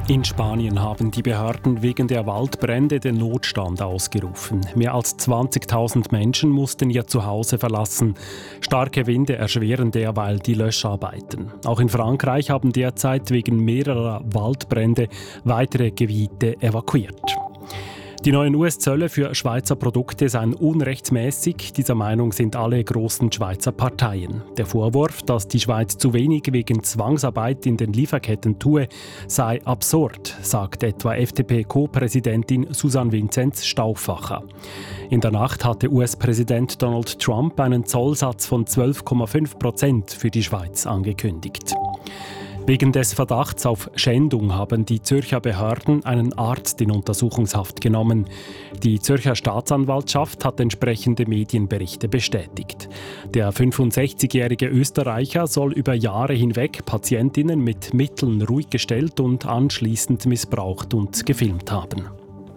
In Spanien haben die Behörden wegen der Waldbrände den Notstand ausgerufen. Mehr als 20.000 Menschen mussten ihr Zuhause verlassen. Starke Winde erschweren derweil die Löscharbeiten. Auch in Frankreich haben derzeit wegen mehrerer Waldbrände weitere Gebiete evakuiert. Die neuen US-Zölle für Schweizer Produkte seien unrechtsmäßig. Dieser Meinung sind alle großen Schweizer Parteien. Der Vorwurf, dass die Schweiz zu wenig wegen Zwangsarbeit in den Lieferketten tue, sei absurd, sagt etwa FDP-Co-Präsidentin Susanne Vinzenz Stauffacher. In der Nacht hatte US-Präsident Donald Trump einen Zollsatz von 12,5% für die Schweiz angekündigt. Wegen des Verdachts auf Schändung haben die Zürcher Behörden einen Arzt in Untersuchungshaft genommen. Die Zürcher Staatsanwaltschaft hat entsprechende Medienberichte bestätigt. Der 65-jährige Österreicher soll über Jahre hinweg Patientinnen mit Mitteln ruhig gestellt und anschließend missbraucht und gefilmt haben.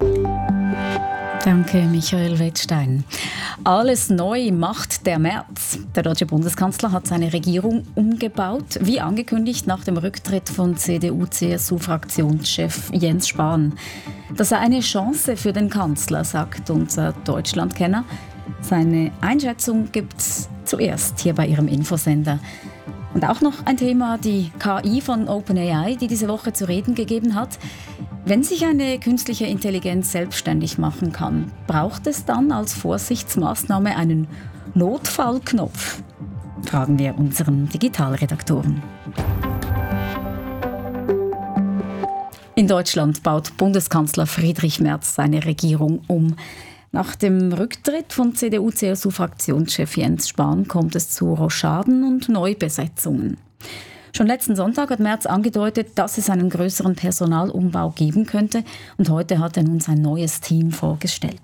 Danke, Michael Wettstein. Alles neu macht der Merz. Der deutsche Bundeskanzler hat seine Regierung umgebaut, wie angekündigt nach dem Rücktritt von CDU-CSU-Fraktionschef Jens Spahn. Das sei eine Chance für den Kanzler, sagt unser Deutschlandkenner. Seine Einschätzung gibt's zuerst hier bei Ihrem Infosender. Und auch noch ein Thema, die KI von OpenAI, die diese Woche zu reden gegeben hat. Wenn sich eine künstliche Intelligenz selbstständig machen kann, braucht es dann als Vorsichtsmaßnahme einen Notfallknopf? Fragen wir unseren Digitalredaktoren. In Deutschland baut Bundeskanzler Friedrich Merz seine Regierung um. Nach dem Rücktritt von CDU-CSU-Fraktionschef Jens Spahn kommt es zu Rochaden und Neubesetzungen. Schon letzten Sonntag hat Merz angedeutet, dass es einen größeren Personalumbau geben könnte. Und heute hat er nun sein neues Team vorgestellt.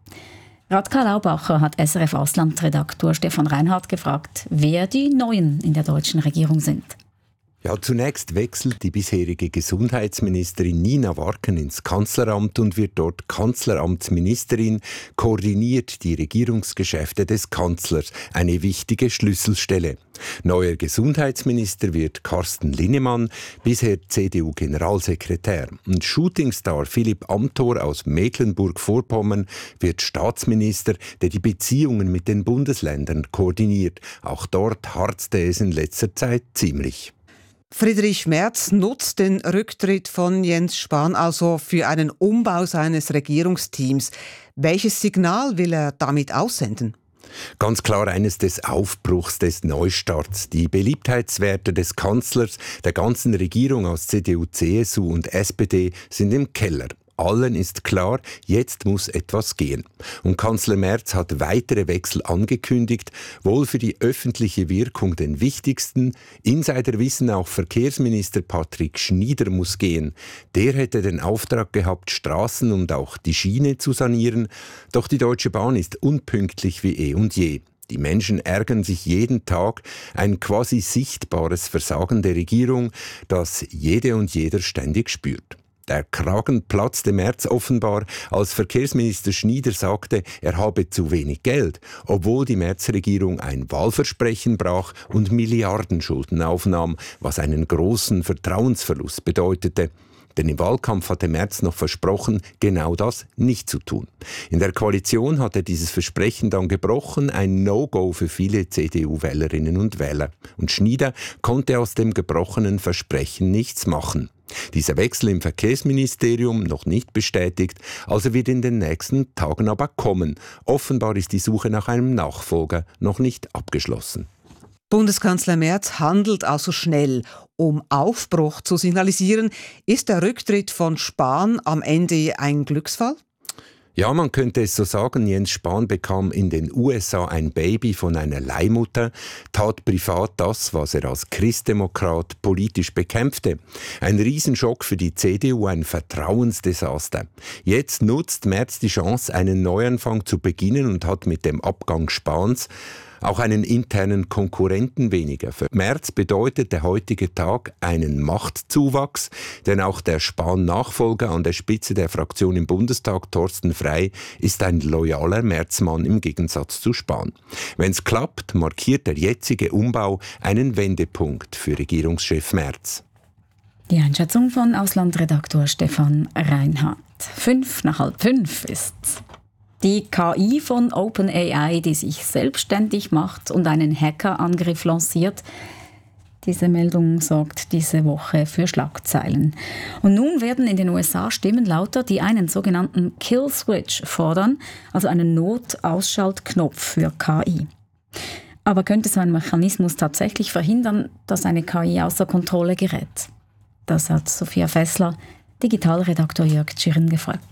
Radka Laubacher hat SRF-Auslandredaktor Stefan Reinhardt gefragt, wer die Neuen in der deutschen Regierung sind. Ja, zunächst wechselt die bisherige Gesundheitsministerin Nina Warken ins Kanzleramt und wird dort Kanzleramtsministerin, koordiniert die Regierungsgeschäfte des Kanzlers, eine wichtige Schlüsselstelle. Neuer Gesundheitsminister wird Carsten Linnemann, bisher CDU-Generalsekretär. Und Shootingstar Philipp Amthor aus Mecklenburg-Vorpommern wird Staatsminister, der die Beziehungen mit den Bundesländern koordiniert. Auch dort harzte es in letzter Zeit ziemlich. Friedrich Merz nutzt den Rücktritt von Jens Spahn also für einen Umbau seines Regierungsteams. Welches Signal will er damit aussenden? Ganz klar eines des Aufbruchs, des Neustarts. Die Beliebtheitswerte des Kanzlers, der ganzen Regierung aus CDU, CSU und SPD sind im Keller. Allen ist klar, jetzt muss etwas gehen. Und Kanzler Merz hat weitere Wechsel angekündigt, wohl für die öffentliche Wirkung den wichtigsten. Insider wissen, auch Verkehrsminister Patrick Schnieder muss gehen. Der hätte den Auftrag gehabt, Straßen und auch die Schiene zu sanieren. Doch die Deutsche Bahn ist unpünktlich wie eh und je. Die Menschen ärgern sich jeden Tag, ein quasi sichtbares Versagen der Regierung, das jede und jeder ständig spürt. Der Kragen platzte Merz offenbar, als Verkehrsminister Schnieder sagte, er habe zu wenig Geld, obwohl die Merz-Regierung ein Wahlversprechen brach und Milliardenschulden aufnahm, was einen großen Vertrauensverlust bedeutete. Denn im Wahlkampf hatte Merz noch versprochen, genau das nicht zu tun. In der Koalition hat er dieses Versprechen dann gebrochen, ein No-Go für viele CDU-Wählerinnen und Wähler. Und Schnieder konnte aus dem gebrochenen Versprechen nichts machen. Dieser Wechsel im Verkehrsministerium noch nicht bestätigt, also wird in den nächsten Tagen aber kommen. Offenbar ist die Suche nach einem Nachfolger noch nicht abgeschlossen. Bundeskanzler Merz handelt also schnell. Um Aufbruch zu signalisieren, ist der Rücktritt von Spahn am Ende ein Glücksfall? Ja, man könnte es so sagen, Jens Spahn bekam in den USA ein Baby von einer Leihmutter, tat privat das, was er als Christdemokrat politisch bekämpfte. Ein Riesenschock für die CDU, ein Vertrauensdesaster. Jetzt nutzt Merz die Chance, einen Neuanfang zu beginnen und hat mit dem Abgang Spahns auch einen internen Konkurrenten weniger. Für Merz bedeutet der heutige Tag einen Machtzuwachs, denn auch der Spahn-Nachfolger an der Spitze der Fraktion im Bundestag, Thorsten Frey, ist ein loyaler Merzmann im Gegensatz zu Spahn. Wenn es klappt, markiert der jetzige Umbau einen Wendepunkt für Regierungschef Merz. Die Einschätzung von Auslandredaktor Stefan Reinhardt. 5:05 ist's. Die KI von OpenAI, die sich selbstständig macht und einen Hackerangriff lanciert. Diese Meldung sorgt diese Woche für Schlagzeilen. Und nun werden in den USA Stimmen lauter, die einen sogenannten Kill-Switch fordern, also einen Notausschaltknopf für KI. Aber könnte so ein Mechanismus tatsächlich verhindern, dass eine KI außer Kontrolle gerät? Das hat Sophia Fessler, Digitalredaktor Jörg Tschirren, gefragt.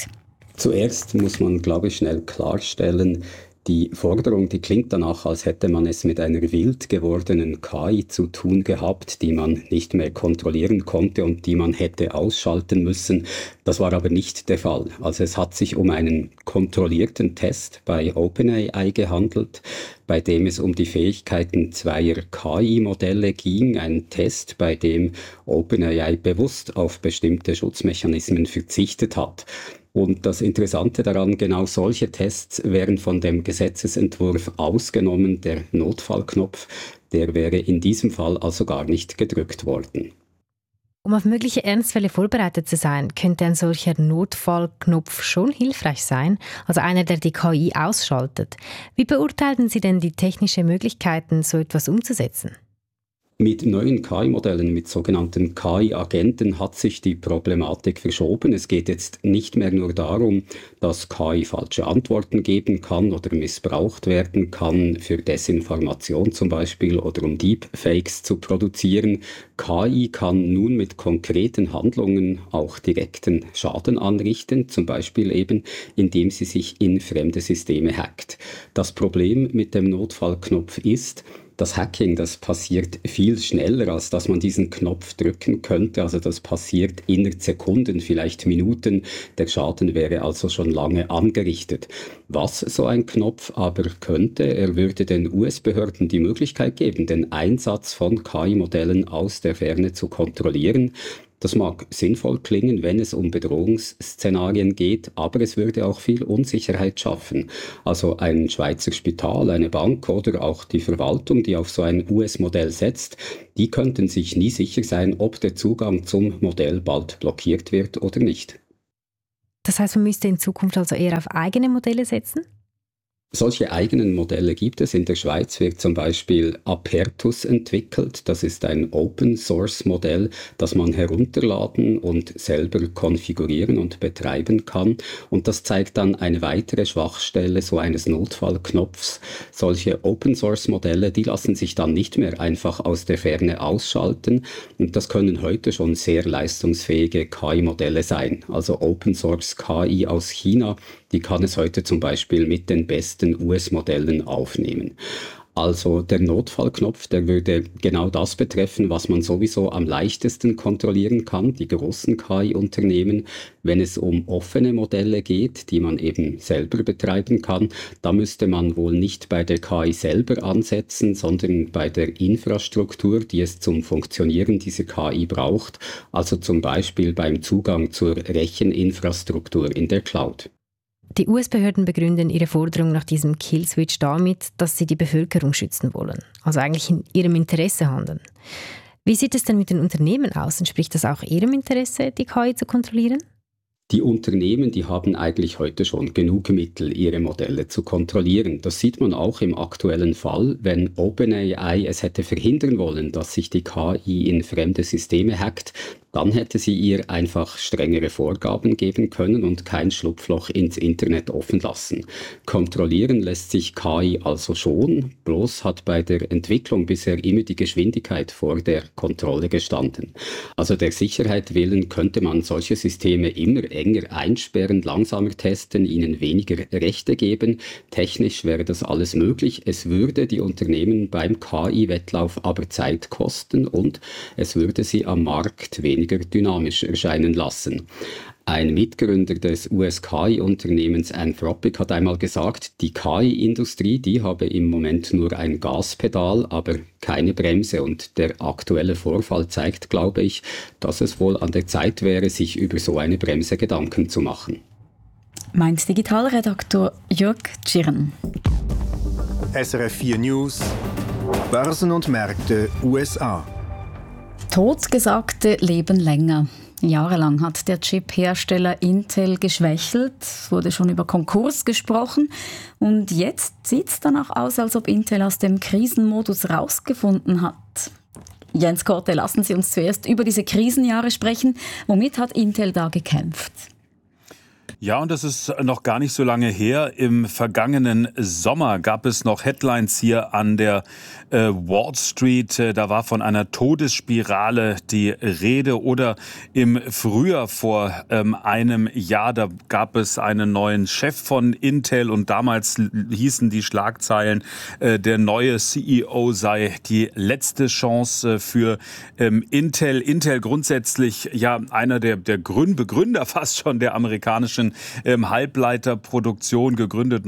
Zuerst muss man, glaube ich, schnell klarstellen, die Forderung, die klingt danach, als hätte man es mit einer wild gewordenen KI zu tun gehabt, die man nicht mehr kontrollieren konnte und die man hätte ausschalten müssen. Das war aber nicht der Fall. Also es hat sich um einen kontrollierten Test bei OpenAI gehandelt, bei dem es um die Fähigkeiten zweier KI-Modelle ging. Ein Test, bei dem OpenAI bewusst auf bestimmte Schutzmechanismen verzichtet hat. Und das Interessante daran, genau solche Tests wären von dem Gesetzesentwurf ausgenommen. Der Notfallknopf, der wäre in diesem Fall also gar nicht gedrückt worden. Um auf mögliche Ernstfälle vorbereitet zu sein, könnte ein solcher Notfallknopf schon hilfreich sein, also einer, der die KI ausschaltet. Wie beurteilen Sie denn die technischen Möglichkeiten, so etwas umzusetzen? Mit neuen KI-Modellen, mit sogenannten KI-Agenten, hat sich die Problematik verschoben. Es geht jetzt nicht mehr nur darum, dass KI falsche Antworten geben kann oder missbraucht werden kann für Desinformation zum Beispiel oder um Deepfakes zu produzieren. KI kann nun mit konkreten Handlungen auch direkten Schaden anrichten, zum Beispiel eben, indem sie sich in fremde Systeme hackt. Das Problem mit dem Notfallknopf ist, das Hacking, das passiert viel schneller, als dass man diesen Knopf drücken könnte. Also das passiert innerhalb Sekunden, vielleicht Minuten. Der Schaden wäre also schon lange angerichtet. Was so ein Knopf aber könnte, er würde den US-Behörden die Möglichkeit geben, den Einsatz von KI-Modellen aus der Ferne zu kontrollieren. Das mag sinnvoll klingen, wenn es um Bedrohungsszenarien geht, aber es würde auch viel Unsicherheit schaffen. Also ein Schweizer Spital, eine Bank oder auch die Verwaltung, die auf so ein US-Modell setzt, die könnten sich nie sicher sein, ob der Zugang zum Modell bald blockiert wird oder nicht. Das heißt, man müsste in Zukunft also eher auf eigene Modelle setzen? Solche eigenen Modelle gibt es. In der Schweiz wird zum Beispiel Apertus entwickelt. Das ist ein Open-Source-Modell, das man herunterladen und selber konfigurieren und betreiben kann. Und das zeigt dann eine weitere Schwachstelle so eines Notfallknopfs. Solche Open-Source-Modelle, die lassen sich dann nicht mehr einfach aus der Ferne ausschalten. Und das können heute schon sehr leistungsfähige KI-Modelle sein. Also Open-Source-KI aus China, die kann es heute zum Beispiel mit den besten US-Modellen aufnehmen. Also der Notfallknopf, der würde genau das betreffen, was man sowieso am leichtesten kontrollieren kann, die großen KI-Unternehmen. Wenn es um offene Modelle geht, die man eben selber betreiben kann, da müsste man wohl nicht bei der KI selber ansetzen, sondern bei der Infrastruktur, die es zum Funktionieren dieser KI braucht, also zum Beispiel beim Zugang zur Recheninfrastruktur in der Cloud. Die US-Behörden begründen ihre Forderung nach diesem Kill-Switch damit, dass sie die Bevölkerung schützen wollen, also eigentlich in ihrem Interesse handeln. Wie sieht es denn mit den Unternehmen aus? Entspricht das auch ihrem Interesse, die KI zu kontrollieren? Die Unternehmen, die haben eigentlich heute schon genug Mittel, ihre Modelle zu kontrollieren. Das sieht man auch im aktuellen Fall, wenn OpenAI es hätte verhindern wollen, dass sich die KI in fremde Systeme hackt, dann hätte sie ihr einfach strengere Vorgaben geben können und kein Schlupfloch ins Internet offen lassen. Kontrollieren lässt sich KI also schon, bloß hat bei der Entwicklung bisher immer die Geschwindigkeit vor der Kontrolle gestanden. Also der Sicherheit willen könnte man solche Systeme immer enger einsperren, langsamer testen, ihnen weniger Rechte geben. Technisch wäre das alles möglich. Es würde die Unternehmen beim KI-Wettlauf aber Zeit kosten und es würde sie am Markt weniger dynamisch erscheinen lassen. Ein Mitgründer des US-KI-Unternehmens Anthropic hat einmal gesagt, die KI-Industrie, die habe im Moment nur ein Gaspedal, aber keine Bremse. Und der aktuelle Vorfall zeigt, glaube ich, dass es wohl an der Zeit wäre, sich über so eine Bremse Gedanken zu machen. Meint Digitalredaktor Jörg Tschirren. SRF 4 News, Börsen und Märkte USA. Totgesagte leben länger. Jahrelang hat der Chip-Hersteller Intel geschwächelt. Es wurde schon über Konkurs gesprochen. Und jetzt sieht es danach aus, als ob Intel aus dem Krisenmodus rausgefunden hat. Jens Korte, lassen Sie uns zuerst über diese Krisenjahre sprechen. Womit hat Intel da gekämpft? Ja, und das ist noch gar nicht so lange her. Im vergangenen Sommer gab es noch Headlines hier an der Wall Street. Da war von einer Todesspirale die Rede. Oder im Frühjahr vor einem Jahr, da gab es einen neuen Chef von Intel. Und damals hießen die Schlagzeilen, der neue CEO sei die letzte Chance für Intel. Intel grundsätzlich ja einer der Begründer fast schon der amerikanischen Halbleiterproduktion, gegründet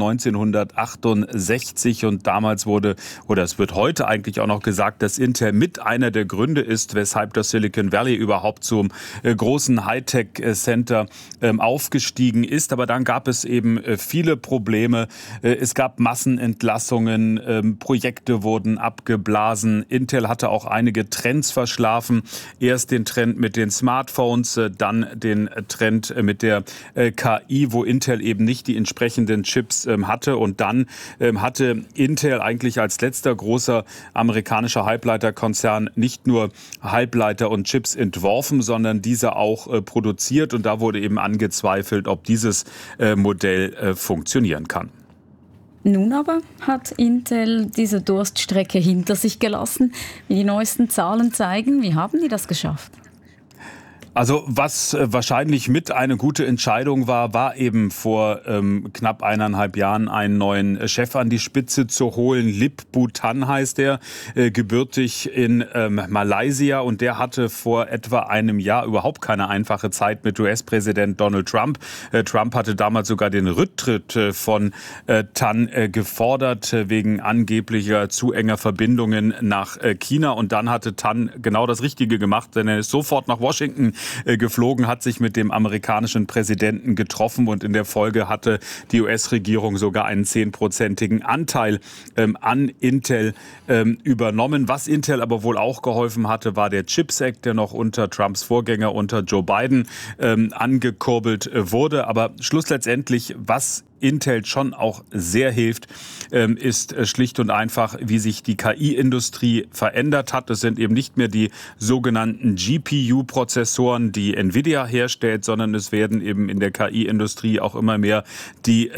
1968, und damals wurde, oder es wird heute eigentlich auch noch gesagt, dass Intel mit einer der Gründe ist, weshalb das Silicon Valley überhaupt zum großen Hightech-Center aufgestiegen ist. Aber dann gab es eben viele Probleme. Es gab Massenentlassungen, Projekte wurden abgeblasen. Intel hatte auch einige Trends verschlafen. Erst den Trend mit den Smartphones, dann den Trend mit der KI, wo Intel eben nicht die entsprechenden Chips hatte. Und dann hatte Intel eigentlich als letzter großer amerikanischer Halbleiterkonzern nicht nur Halbleiter und Chips entworfen, sondern diese auch produziert. Und da wurde eben angezweifelt, ob dieses Modell funktionieren kann. Nun aber hat Intel diese Durststrecke hinter sich gelassen. Wie die neuesten Zahlen zeigen, wie haben die das geschafft? Also was wahrscheinlich mit eine gute Entscheidung war eben vor knapp 1,5 Jahren einen neuen Chef an die Spitze zu holen. Lip-Bu Tan heißt er, gebürtig in Malaysia, und der hatte vor etwa einem Jahr überhaupt keine einfache Zeit mit US-Präsident Donald Trump. Trump hatte damals sogar den Rücktritt von Tan gefordert wegen angeblicher zu enger Verbindungen nach China, und dann hatte Tan genau das Richtige gemacht, denn er ist sofort nach Washington geflogen, hat sich mit dem amerikanischen Präsidenten getroffen, und in der Folge hatte die US-Regierung sogar einen 10%igen Anteil an Intel übernommen. Was Intel aber wohl auch geholfen hatte, war der Chips Act, der noch unter Trumps Vorgänger, unter Joe Biden, angekurbelt wurde. Aber schlussendlich, was Intel schon auch sehr hilft, ist schlicht und einfach, wie sich die KI-Industrie verändert hat. Es sind eben nicht mehr die sogenannten GPU-Prozessoren, die Nvidia herstellt, sondern es werden eben in der KI-Industrie auch immer mehr die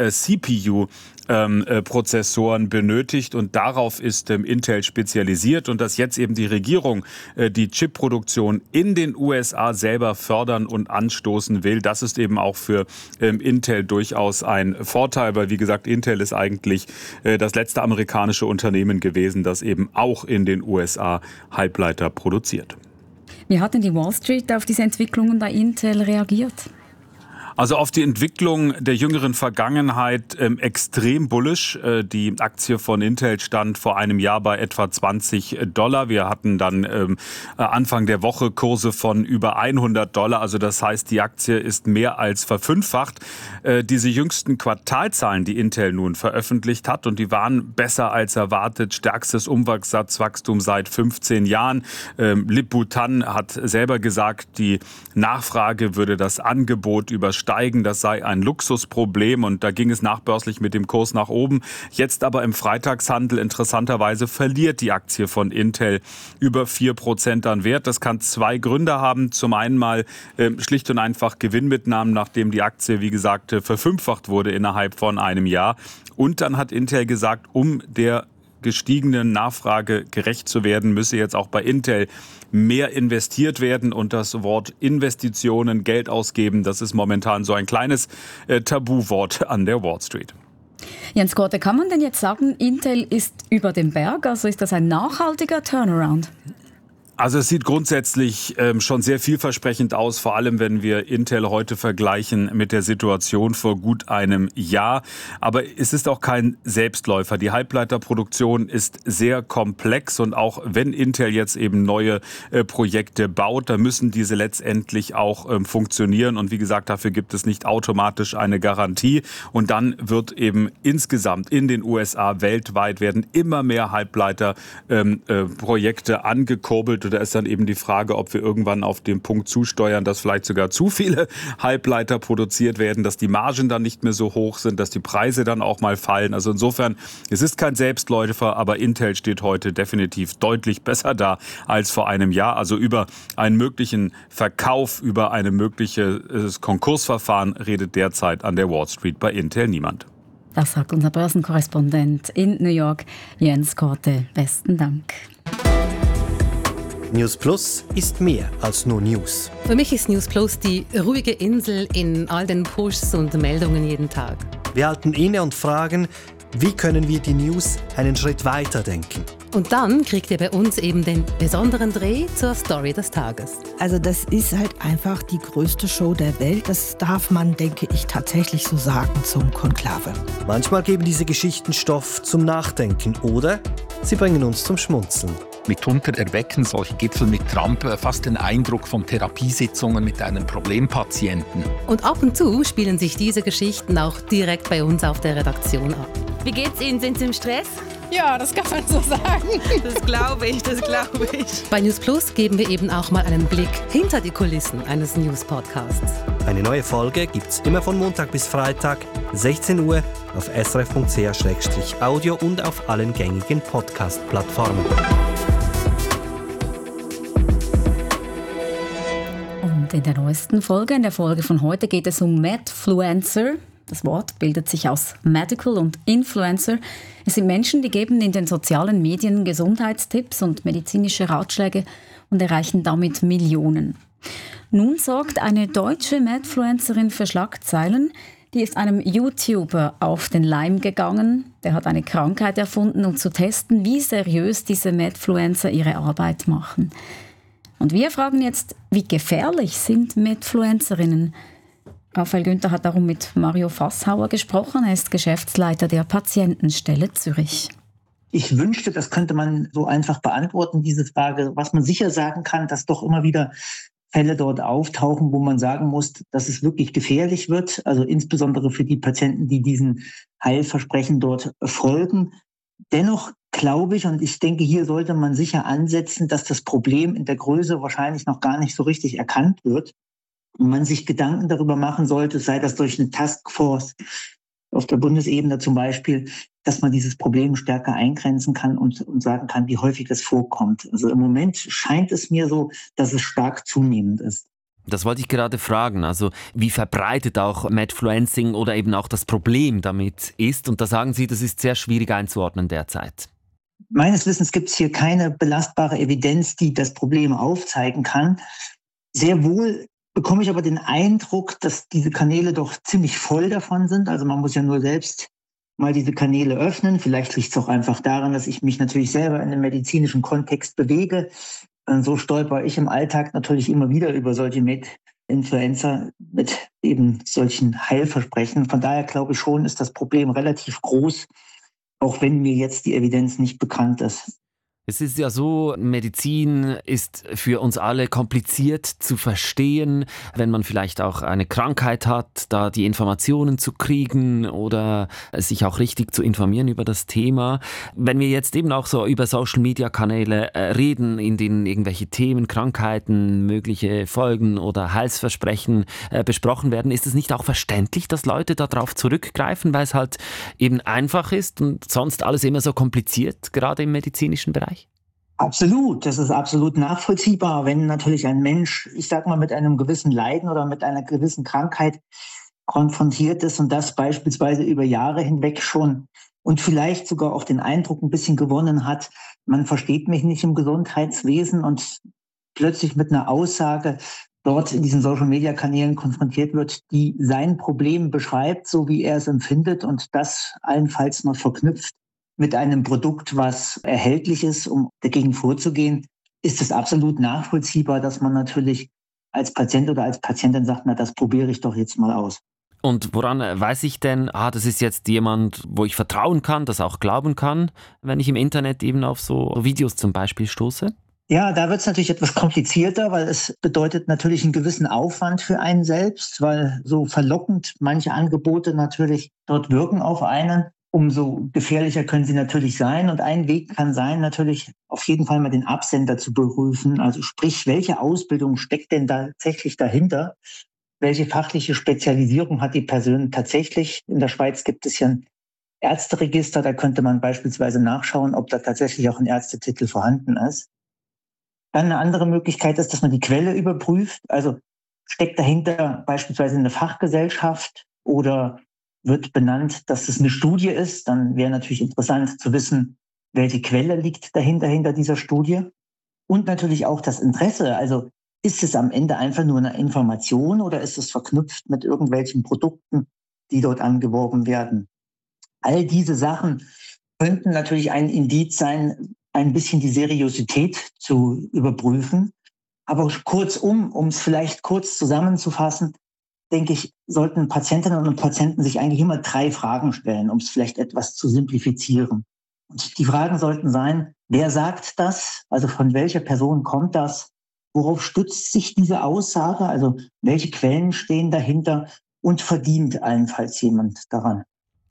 CPU-Prozessoren benötigt, und darauf ist Intel spezialisiert, und dass jetzt eben die Regierung die Chipproduktion in den USA selber fördern und anstoßen will, das ist eben auch für Intel durchaus ein Vorteil, weil wie gesagt, Intel ist eigentlich das letzte amerikanische Unternehmen gewesen, das eben auch in den USA Halbleiter produziert. Wie hat denn die Wall Street auf diese Entwicklungen bei Intel reagiert? Also auf die Entwicklung der jüngeren Vergangenheit extrem bullish. Die Aktie von Intel stand vor einem Jahr bei etwa $20. Wir hatten dann Anfang der Woche Kurse von über $100. Also das heißt, die Aktie ist mehr als verfünffacht. Diese jüngsten Quartalzahlen, die Intel nun veröffentlicht hat, und die waren besser als erwartet. Stärkstes Umsatzwachstum seit 15 Jahren. Lip-Bu Tan hat selber gesagt, die Nachfrage würde das Angebot übersteigen. Das sei ein Luxusproblem, und da ging es nachbörslich mit dem Kurs nach oben. Jetzt aber im Freitagshandel interessanterweise verliert die Aktie von Intel über 4% an Wert. Das kann zwei Gründe haben. Zum einen mal schlicht und einfach Gewinnmitnahmen, nachdem die Aktie, wie gesagt, verfünffacht wurde innerhalb von einem Jahr. Und dann hat Intel gesagt, um der gestiegenen Nachfrage gerecht zu werden, müsse jetzt auch bei Intel mehr investiert werden, und das Wort Investitionen, Geld ausgeben, das ist momentan so ein kleines Tabuwort an der Wall Street. Jens Korte, kann man denn jetzt sagen, Intel ist über dem Berg? Also ist das ein nachhaltiger Turnaround? Also es sieht grundsätzlich schon sehr vielversprechend aus, vor allem wenn wir Intel heute vergleichen mit der Situation vor gut einem Jahr. Aber es ist auch kein Selbstläufer. Die Halbleiterproduktion ist sehr komplex, und auch wenn Intel jetzt eben neue Projekte baut, dann müssen diese letztendlich auch funktionieren. Und wie gesagt, dafür gibt es nicht automatisch eine Garantie. Und dann wird eben insgesamt in den USA weltweit werden immer mehr Halbleiterprojekte angekurbelt. heute. Da ist dann eben die Frage, ob wir irgendwann auf den Punkt zusteuern, dass vielleicht sogar zu viele Halbleiter produziert werden, dass die Margen dann nicht mehr so hoch sind, dass die Preise dann auch mal fallen. Also insofern, es ist kein Selbstläufer, aber Intel steht heute definitiv deutlich besser da als vor einem Jahr. Also über einen möglichen Verkauf, über ein mögliches Konkursverfahren redet derzeit an der Wall Street bei Intel niemand. Das sagt unser Börsenkorrespondent in New York, Jens Korte. Besten Dank. News Plus ist mehr als nur News. Für mich ist News Plus die ruhige Insel in all den Pushs und Meldungen jeden Tag. Wir halten inne und fragen, wie können wir die News einen Schritt weiter denken? Und dann kriegt ihr bei uns eben den besonderen Dreh zur Story des Tages. Also das ist halt einfach die größte Show der Welt. Das darf man, denke ich, tatsächlich so sagen zum Konklave. Manchmal geben diese Geschichten Stoff zum Nachdenken oder sie bringen uns zum Schmunzeln. Mitunter erwecken solche Gipfel mit Trump fast den Eindruck von Therapiesitzungen mit einem Problempatienten. Und ab und zu spielen sich diese Geschichten auch direkt bei uns auf der Redaktion ab. Wie geht's Ihnen? Sind Sie im Stress? Ja, das kann man so sagen. Das glaube ich. Bei News Plus geben wir eben auch mal einen Blick hinter die Kulissen eines News-Podcasts. Eine neue Folge gibt's immer von Montag bis Freitag, 16 Uhr auf srf.ch/audio und auf allen gängigen Podcast-Plattformen. Und in der neuesten Folge, in der Folge von heute, geht es um Medfluencer. Das Wort bildet sich aus Medical und Influencer. Es sind Menschen, die geben in den sozialen Medien Gesundheitstipps und medizinische Ratschläge und erreichen damit Millionen. Nun sorgt eine deutsche Medfluencerin für Schlagzeilen. Die ist einem YouTuber auf den Leim gegangen. Der hat eine Krankheit erfunden, um zu testen, wie seriös diese Medfluencer ihre Arbeit machen. Und wir fragen jetzt, wie gefährlich sind Medfluencerinnen? Raphael Günther hat darum mit Mario Fasshauer gesprochen. Er ist Geschäftsleiter der Patientenstelle Zürich. Ich wünschte, das könnte man so einfach beantworten, diese Frage. Was man sicher sagen kann, dass doch immer wieder Fälle dort auftauchen, wo man sagen muss, dass es wirklich gefährlich wird. Also insbesondere für die Patienten, die diesen Heilversprechen dort folgen. Dennoch glaube ich, und ich denke, hier sollte man sicher ansetzen, dass das Problem in der Größe wahrscheinlich noch gar nicht so richtig erkannt wird. Und man sich Gedanken darüber machen sollte, sei das durch eine Taskforce auf der Bundesebene zum Beispiel, dass man dieses Problem stärker eingrenzen kann und sagen kann, wie häufig es vorkommt. Also im Moment scheint es mir so, dass es stark zunehmend ist. Das wollte ich gerade fragen. Also wie verbreitet auch Medfluencing oder eben auch das Problem damit ist? Und da sagen Sie, das ist sehr schwierig einzuordnen derzeit. Meines Wissens gibt es hier keine belastbare Evidenz, die das Problem aufzeigen kann. Sehr wohl bekomme ich aber den Eindruck, dass diese Kanäle doch ziemlich voll davon sind. Also man muss ja nur selbst mal diese Kanäle öffnen. Vielleicht liegt es auch einfach daran, dass ich mich natürlich selber in einem medizinischen Kontext bewege. So stolper ich im Alltag natürlich immer wieder über solche Med-Influencer mit eben solchen Heilversprechen. Von daher glaube ich schon, ist das Problem relativ groß, auch wenn mir jetzt die Evidenz nicht bekannt ist. Es ist ja so, Medizin ist für uns alle kompliziert zu verstehen, wenn man vielleicht auch eine Krankheit hat, da die Informationen zu kriegen oder sich auch richtig zu informieren über das Thema. Wenn wir jetzt eben auch so über Social-Media-Kanäle reden, in denen irgendwelche Themen, Krankheiten, mögliche Folgen oder Heilsversprechen besprochen werden, ist es nicht auch verständlich, dass Leute darauf zurückgreifen, weil es halt eben einfach ist und sonst alles immer so kompliziert, gerade im medizinischen Bereich? Absolut, das ist absolut nachvollziehbar, wenn natürlich ein Mensch, ich sag mal, mit einem gewissen Leiden oder mit einer gewissen Krankheit konfrontiert ist und das beispielsweise über Jahre hinweg schon und vielleicht sogar auch den Eindruck ein bisschen gewonnen hat, man versteht mich nicht im Gesundheitswesen und plötzlich mit einer Aussage dort in diesen Social-Media-Kanälen konfrontiert wird, die sein Problem beschreibt, so wie er es empfindet und das allenfalls noch verknüpft mit einem Produkt, was erhältlich ist, um dagegen vorzugehen, ist es absolut nachvollziehbar, dass man natürlich als Patient oder als Patientin sagt, na, das probiere ich doch jetzt mal aus. Und woran weiß ich denn, das ist jetzt jemand, wo ich vertrauen kann, das auch glauben kann, wenn ich im Internet eben auf so Videos zum Beispiel stoße? Ja, da wird es natürlich etwas komplizierter, weil es bedeutet natürlich einen gewissen Aufwand für einen selbst, weil so verlockend manche Angebote natürlich dort wirken auf einen. umso gefährlicher können sie natürlich sein. Und ein Weg kann sein, natürlich auf jeden Fall mal den Absender zu prüfen. Also sprich, welche Ausbildung steckt denn tatsächlich dahinter? Welche fachliche Spezialisierung hat die Person tatsächlich? In der Schweiz gibt es ja ein Ärzteregister, da könnte man beispielsweise nachschauen, ob da tatsächlich auch ein Ärztetitel vorhanden ist. Dann eine andere Möglichkeit ist, dass man die Quelle überprüft. Also steckt dahinter beispielsweise eine Fachgesellschaft oder wird benannt, dass es eine Studie ist. Dann wäre natürlich interessant zu wissen, welche Quelle liegt dahinter, hinter dieser Studie. Und natürlich auch das Interesse. Also ist es am Ende einfach nur eine Information oder ist es verknüpft mit irgendwelchen Produkten, die dort angeworben werden? All diese Sachen könnten natürlich ein Indiz sein, ein bisschen die Seriosität zu überprüfen. Aber kurzum, um es vielleicht kurz zusammenzufassen, denke ich, sollten Patientinnen und Patienten sich eigentlich immer 3 Fragen stellen, um es vielleicht etwas zu simplifizieren. Und die Fragen sollten sein, wer sagt das? Also von welcher Person kommt das? Worauf stützt sich diese Aussage? Also welche Quellen stehen dahinter? Und verdient allenfalls jemand daran?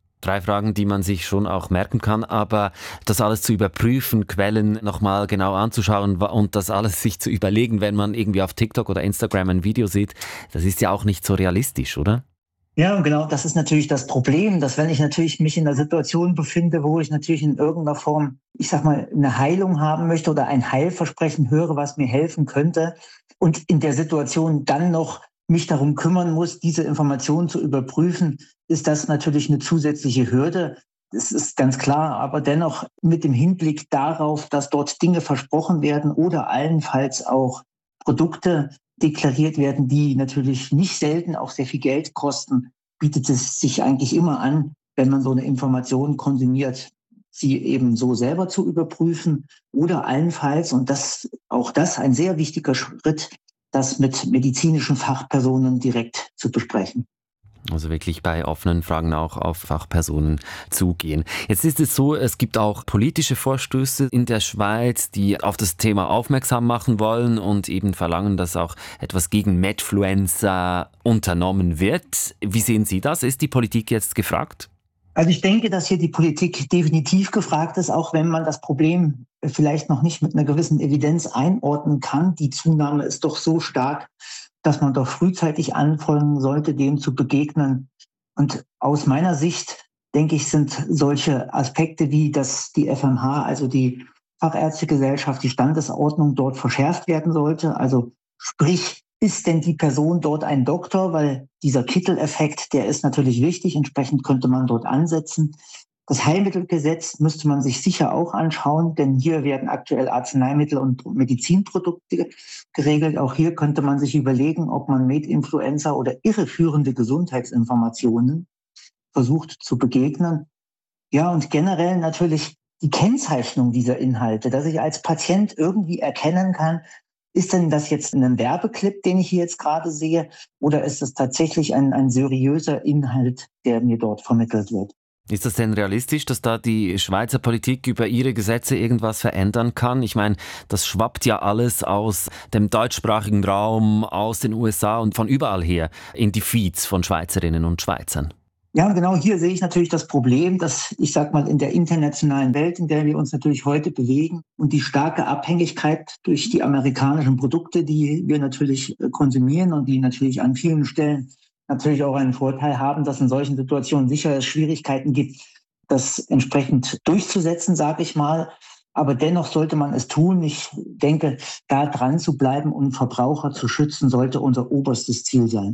3 Fragen, die man sich schon auch merken kann, aber das alles zu überprüfen, Quellen nochmal genau anzuschauen und das alles sich zu überlegen, wenn man irgendwie auf TikTok oder Instagram ein Video sieht, das ist ja auch nicht so realistisch, oder? Ja, und genau, das ist natürlich das Problem, dass wenn ich natürlich mich in einer Situation befinde, wo ich natürlich in irgendeiner Form, ich sag mal, eine Heilung haben möchte oder ein Heilversprechen höre, was mir helfen könnte und in der Situation dann noch mich darum kümmern muss, diese Informationen zu überprüfen, ist das natürlich eine zusätzliche Hürde. Das ist ganz klar, aber dennoch mit dem Hinblick darauf, dass dort Dinge versprochen werden oder allenfalls auch Produkte deklariert werden, die natürlich nicht selten auch sehr viel Geld kosten, bietet es sich eigentlich immer an, wenn man so eine Information konsumiert, sie eben so selber zu überprüfen oder allenfalls, und auch das ein sehr wichtiger Schritt, das mit medizinischen Fachpersonen direkt zu besprechen. Also wirklich bei offenen Fragen auch auf Fachpersonen zugehen. Jetzt ist es so, es gibt auch politische Vorstöße in der Schweiz, die auf das Thema aufmerksam machen wollen und eben verlangen, dass auch etwas gegen Medfluenza unternommen wird. Wie sehen Sie das? Ist die Politik jetzt gefragt? Also ich denke, dass hier die Politik definitiv gefragt ist, auch wenn man das Problem vielleicht noch nicht mit einer gewissen Evidenz einordnen kann. Die Zunahme ist doch so stark, dass man doch frühzeitig anfangen sollte, dem zu begegnen. Und aus meiner Sicht, denke ich, sind solche Aspekte wie, dass die FMH, also die Fachärztegesellschaft, die Standesordnung dort verschärft werden sollte. Also sprich, ist denn die Person dort ein Doktor? Weil dieser Kitteleffekt, der ist natürlich wichtig. Entsprechend könnte man dort ansetzen. Das Heilmittelgesetz müsste man sich sicher auch anschauen, denn hier werden aktuell Arzneimittel und Medizinprodukte geregelt. Auch hier könnte man sich überlegen, ob man Medinfluenza oder irreführende Gesundheitsinformationen versucht zu begegnen. Ja, und generell natürlich die Kennzeichnung dieser Inhalte, dass ich als Patient irgendwie erkennen kann, ist denn das jetzt ein Werbeclip, den ich hier jetzt gerade sehe, oder ist es tatsächlich ein seriöser Inhalt, der mir dort vermittelt wird? Ist das denn realistisch, dass da die Schweizer Politik über ihre Gesetze irgendwas verändern kann? Ich meine, das schwappt ja alles aus dem deutschsprachigen Raum, aus den USA und von überall her in die Feeds von Schweizerinnen und Schweizern. Ja, genau hier sehe ich natürlich das Problem, dass, ich sag mal, in der internationalen Welt, in der wir uns natürlich heute bewegen und die starke Abhängigkeit durch die amerikanischen Produkte, die wir natürlich konsumieren und die natürlich an vielen Stellen natürlich auch einen Vorteil haben, dass in solchen Situationen sicher es Schwierigkeiten gibt, das entsprechend durchzusetzen, sage ich mal. Aber dennoch sollte man es tun. Ich denke, da dran zu bleiben und Verbraucher zu schützen, sollte unser oberstes Ziel sein.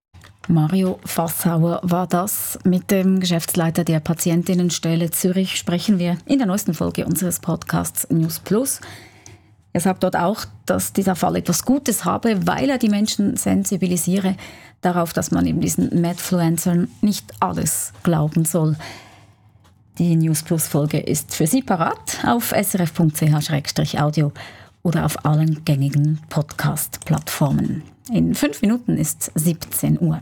Mario Fassauer war das. Mit dem Geschäftsleiter der Patientinnenstelle Zürich sprechen wir in der neuesten Folge unseres Podcasts News Plus. Er sagt dort auch, dass dieser Fall etwas Gutes habe, weil er die Menschen sensibilisiere darauf, dass man eben diesen Medfluencern nicht alles glauben soll. Die News Plus Folge ist für Sie parat auf srf.ch/audio oder auf allen gängigen Podcast-Plattformen. In 5 Minuten ist 17 Uhr.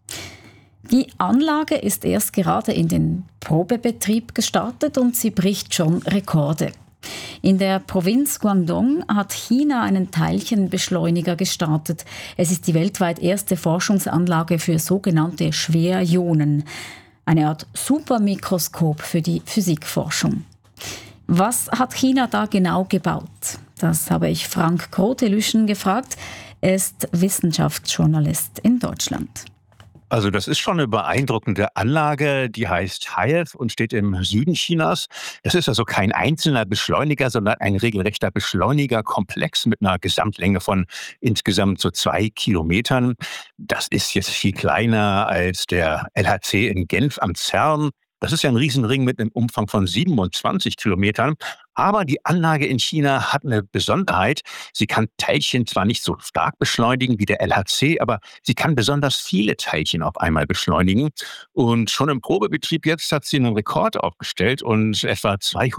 Die Anlage ist erst gerade in den Probebetrieb gestartet und sie bricht schon Rekorde. In der Provinz Guangdong hat China einen Teilchenbeschleuniger gestartet. Es ist die weltweit erste Forschungsanlage für sogenannte Schwerionen. Eine Art Supermikroskop für die Physikforschung. Was hat China da genau gebaut? Das habe ich Frank Grote-Lüschen gefragt. Er ist Wissenschaftsjournalist in Deutschland. Also das ist schon eine beeindruckende Anlage, die heißt HIAF und steht im Süden Chinas. Das ist also kein einzelner Beschleuniger, sondern ein regelrechter Beschleunigerkomplex mit einer Gesamtlänge von insgesamt so 2 Kilometern. Das ist jetzt viel kleiner als der LHC in Genf am CERN. Das ist ja ein Riesenring mit einem Umfang von 27 Kilometern. Aber die Anlage in China hat eine Besonderheit. Sie kann Teilchen zwar nicht so stark beschleunigen wie der LHC, aber sie kann besonders viele Teilchen auf einmal beschleunigen. Und schon im Probebetrieb jetzt hat sie einen Rekord aufgestellt und etwa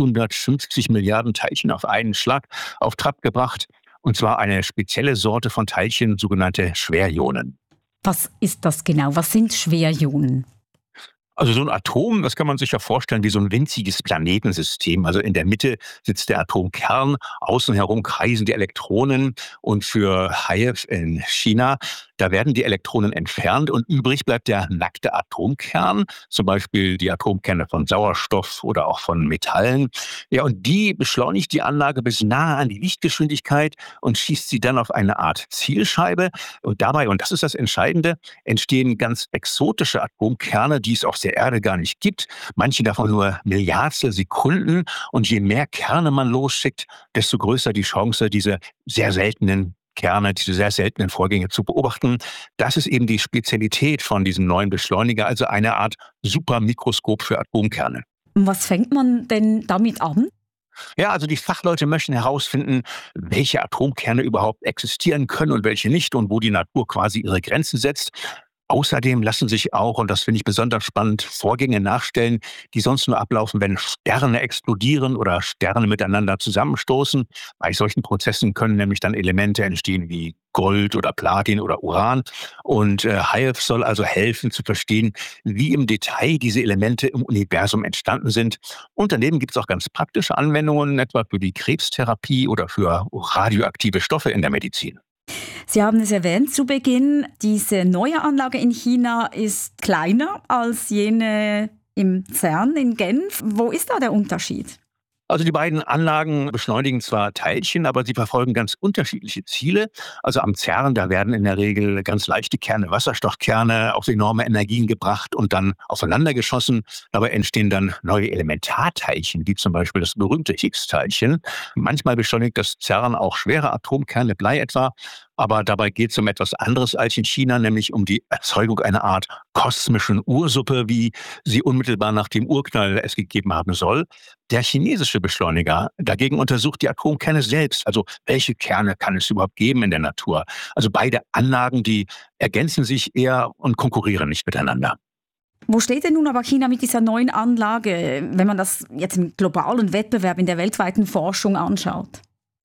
250 Milliarden Teilchen auf einen Schlag auf Trab gebracht. Und zwar eine spezielle Sorte von Teilchen, sogenannte Schwerionen. Was ist das genau? Was sind Schwerionen? Also so ein Atom, das kann man sich ja vorstellen wie so ein winziges Planetensystem. Also in der Mitte sitzt der Atomkern, außen herum kreisen die Elektronen und für HIAF in China, da werden die Elektronen entfernt und übrig bleibt der nackte Atomkern, zum Beispiel die Atomkerne von Sauerstoff oder auch von Metallen. Ja, und die beschleunigt die Anlage bis nahe an die Lichtgeschwindigkeit und schießt sie dann auf eine Art Zielscheibe. Und dabei, und das ist das Entscheidende, entstehen ganz exotische Atomkerne, die es auf der Erde gar nicht gibt. Manche davon nur Milliardstel Sekunden. Und je mehr Kerne man losschickt, desto größer die Chance, diese sehr seltenen Kerne, diese sehr seltenen Vorgänge zu beobachten. Das ist eben die Spezialität von diesem neuen Beschleuniger, also eine Art Supermikroskop für Atomkerne. Was fängt man denn damit an? Ja, also die Fachleute möchten herausfinden, welche Atomkerne überhaupt existieren können und welche nicht und wo die Natur quasi ihre Grenzen setzt. Außerdem lassen sich auch, und das finde ich besonders spannend, Vorgänge nachstellen, die sonst nur ablaufen, wenn Sterne explodieren oder Sterne miteinander zusammenstoßen. Bei solchen Prozessen können nämlich dann Elemente entstehen wie Gold oder Platin oder Uran. Und HIAF soll also helfen zu verstehen, wie im Detail diese Elemente im Universum entstanden sind. Und daneben gibt es auch ganz praktische Anwendungen, etwa für die Krebstherapie oder für radioaktive Stoffe in der Medizin. Sie haben es erwähnt zu Beginn, diese neue Anlage in China ist kleiner als jene im CERN in Genf. Wo ist da der Unterschied? Also die beiden Anlagen beschleunigen zwar Teilchen, aber sie verfolgen ganz unterschiedliche Ziele. Also am CERN, da werden in der Regel ganz leichte Kerne, Wasserstoffkerne, auf enorme Energien gebracht und dann aufeinander geschossen. Dabei entstehen dann neue Elementarteilchen, wie zum Beispiel das berühmte Higgs-Teilchen. Manchmal beschleunigt das CERN auch schwere Atomkerne, Blei etwa. Aber dabei geht es um etwas anderes als in China, nämlich um die Erzeugung einer Art kosmischen Ursuppe, wie sie unmittelbar nach dem Urknall es gegeben haben soll. Der chinesische Beschleuniger dagegen untersucht die Atomkerne selbst. Also welche Kerne kann es überhaupt geben in der Natur? Also beide Anlagen, die ergänzen sich eher und konkurrieren nicht miteinander. Wo steht denn nun aber China mit dieser neuen Anlage, wenn man das jetzt im globalen Wettbewerb in der weltweiten Forschung anschaut?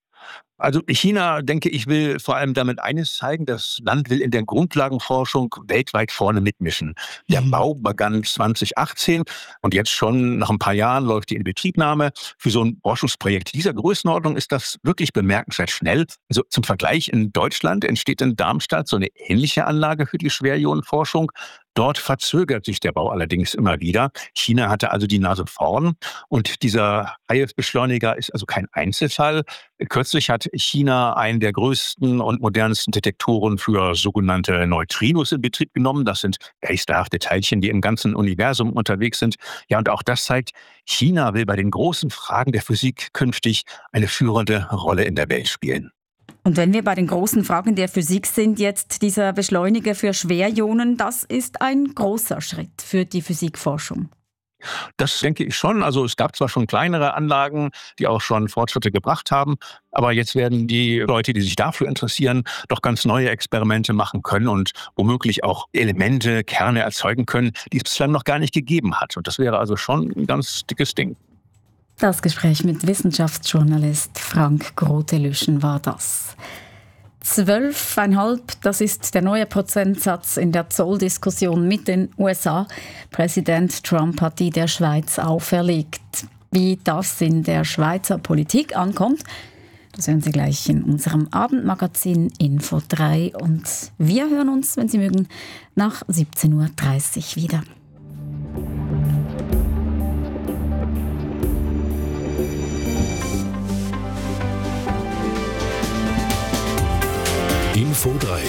Also China, denke ich, will vor allem damit eines zeigen, das Land will in der Grundlagenforschung weltweit vorne mitmischen. Der Bau begann 2018 und jetzt schon nach ein paar Jahren läuft die Inbetriebnahme. Für so ein Forschungsprojekt dieser Größenordnung ist das wirklich bemerkenswert schnell. Also zum Vergleich, in Deutschland entsteht in Darmstadt so eine ähnliche Anlage für die Schwerionenforschung. Dort verzögert sich der Bau allerdings immer wieder. China hatte also die Nase vorn und dieser HIAF-Beschleuniger ist also kein Einzelfall. Kürzlich hat China einen der größten und modernsten Detektoren für sogenannte Neutrinos in Betrieb genommen. Das sind geisterhafte Teilchen, die im ganzen Universum unterwegs sind. Ja, und auch das zeigt, China will bei den großen Fragen der Physik künftig eine führende Rolle in der Welt spielen. Und wenn wir bei den großen Fragen der Physik sind, jetzt dieser Beschleuniger für Schwerionen, das ist ein großer Schritt für die Physikforschung. Das denke ich schon. Also es gab zwar schon kleinere Anlagen, die auch schon Fortschritte gebracht haben, aber jetzt werden die Leute, die sich dafür interessieren, doch ganz neue Experimente machen können und womöglich auch Elemente, Kerne erzeugen können, die es bislang noch gar nicht gegeben hat. Und das wäre also schon ein ganz dickes Ding. Das Gespräch mit Wissenschaftsjournalist Frank Grote-Lüschen war das. 12,5, das ist der neue Prozentsatz in der Zolldiskussion mit den USA. Präsident Trump hat die der Schweiz auferlegt. Wie das in der Schweizer Politik ankommt, das hören Sie gleich in unserem Abendmagazin Info 3. Und wir hören uns, wenn Sie mögen, nach 17.30 Uhr wieder. Info 3.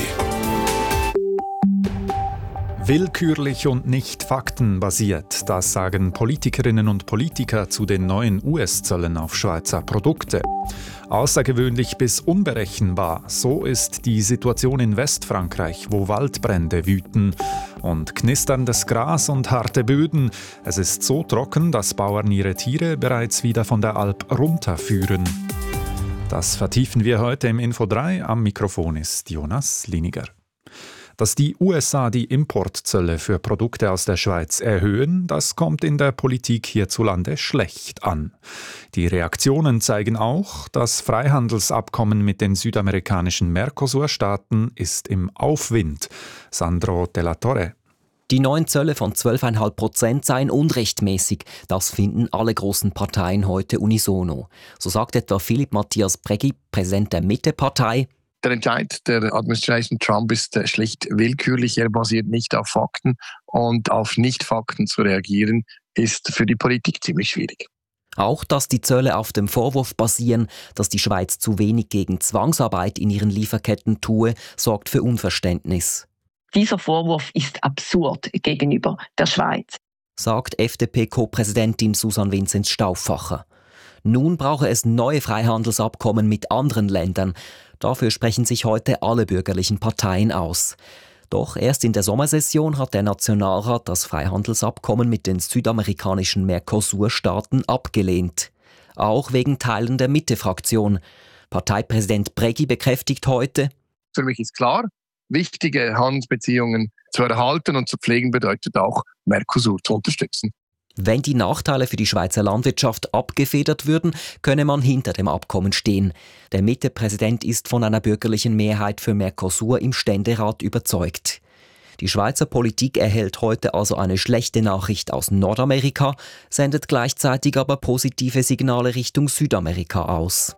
Willkürlich und nicht faktenbasiert, das sagen Politikerinnen und Politiker zu den neuen US-Zöllen auf Schweizer Produkte. Außergewöhnlich bis unberechenbar, so ist die Situation in Westfrankreich, wo Waldbrände wüten. Und knisterndes Gras und harte Böden. Es ist so trocken, dass Bauern ihre Tiere bereits wieder von der Alp runterführen. Das vertiefen wir heute im Info 3. Am Mikrofon ist Jonas Liniger. Dass die USA die Importzölle für Produkte aus der Schweiz erhöhen, das kommt in der Politik hierzulande schlecht an. Die Reaktionen zeigen auch, das Freihandelsabkommen mit den südamerikanischen Mercosur-Staaten ist im Aufwind. Sandro Della Torre. Die neuen Zölle von 12,5% seien unrechtmäßig. Das finden alle großen Parteien heute unisono. So sagt etwa Philipp Matthias Prägi, Präsident der Mitte-Partei. Der Entscheid der Administration Trump ist schlicht willkürlich. Er basiert nicht auf Fakten. Und auf Nicht-Fakten zu reagieren, ist für die Politik ziemlich schwierig. Auch, dass die Zölle auf dem Vorwurf basieren, dass die Schweiz zu wenig gegen Zwangsarbeit in ihren Lieferketten tue, sorgt für Unverständnis. Dieser Vorwurf ist absurd gegenüber der Schweiz, sagt FDP-Co-Präsidentin Susanne Vinzenz-Stauffacher. Nun brauche es neue Freihandelsabkommen mit anderen Ländern. Dafür sprechen sich heute alle bürgerlichen Parteien aus. Doch erst in der Sommersession hat der Nationalrat das Freihandelsabkommen mit den südamerikanischen Mercosur-Staaten abgelehnt. Auch wegen Teilen der Mitte-Fraktion. Parteipräsident Prägi bekräftigt heute: Für mich ist klar, wichtige Handelsbeziehungen zu erhalten und zu pflegen bedeutet auch, Mercosur zu unterstützen. Wenn die Nachteile für die Schweizer Landwirtschaft abgefedert würden, könne man hinter dem Abkommen stehen. Der Mitte-Präsident ist von einer bürgerlichen Mehrheit für Mercosur im Ständerat überzeugt. Die Schweizer Politik erhält heute also eine schlechte Nachricht aus Nordamerika, sendet gleichzeitig aber positive Signale Richtung Südamerika aus.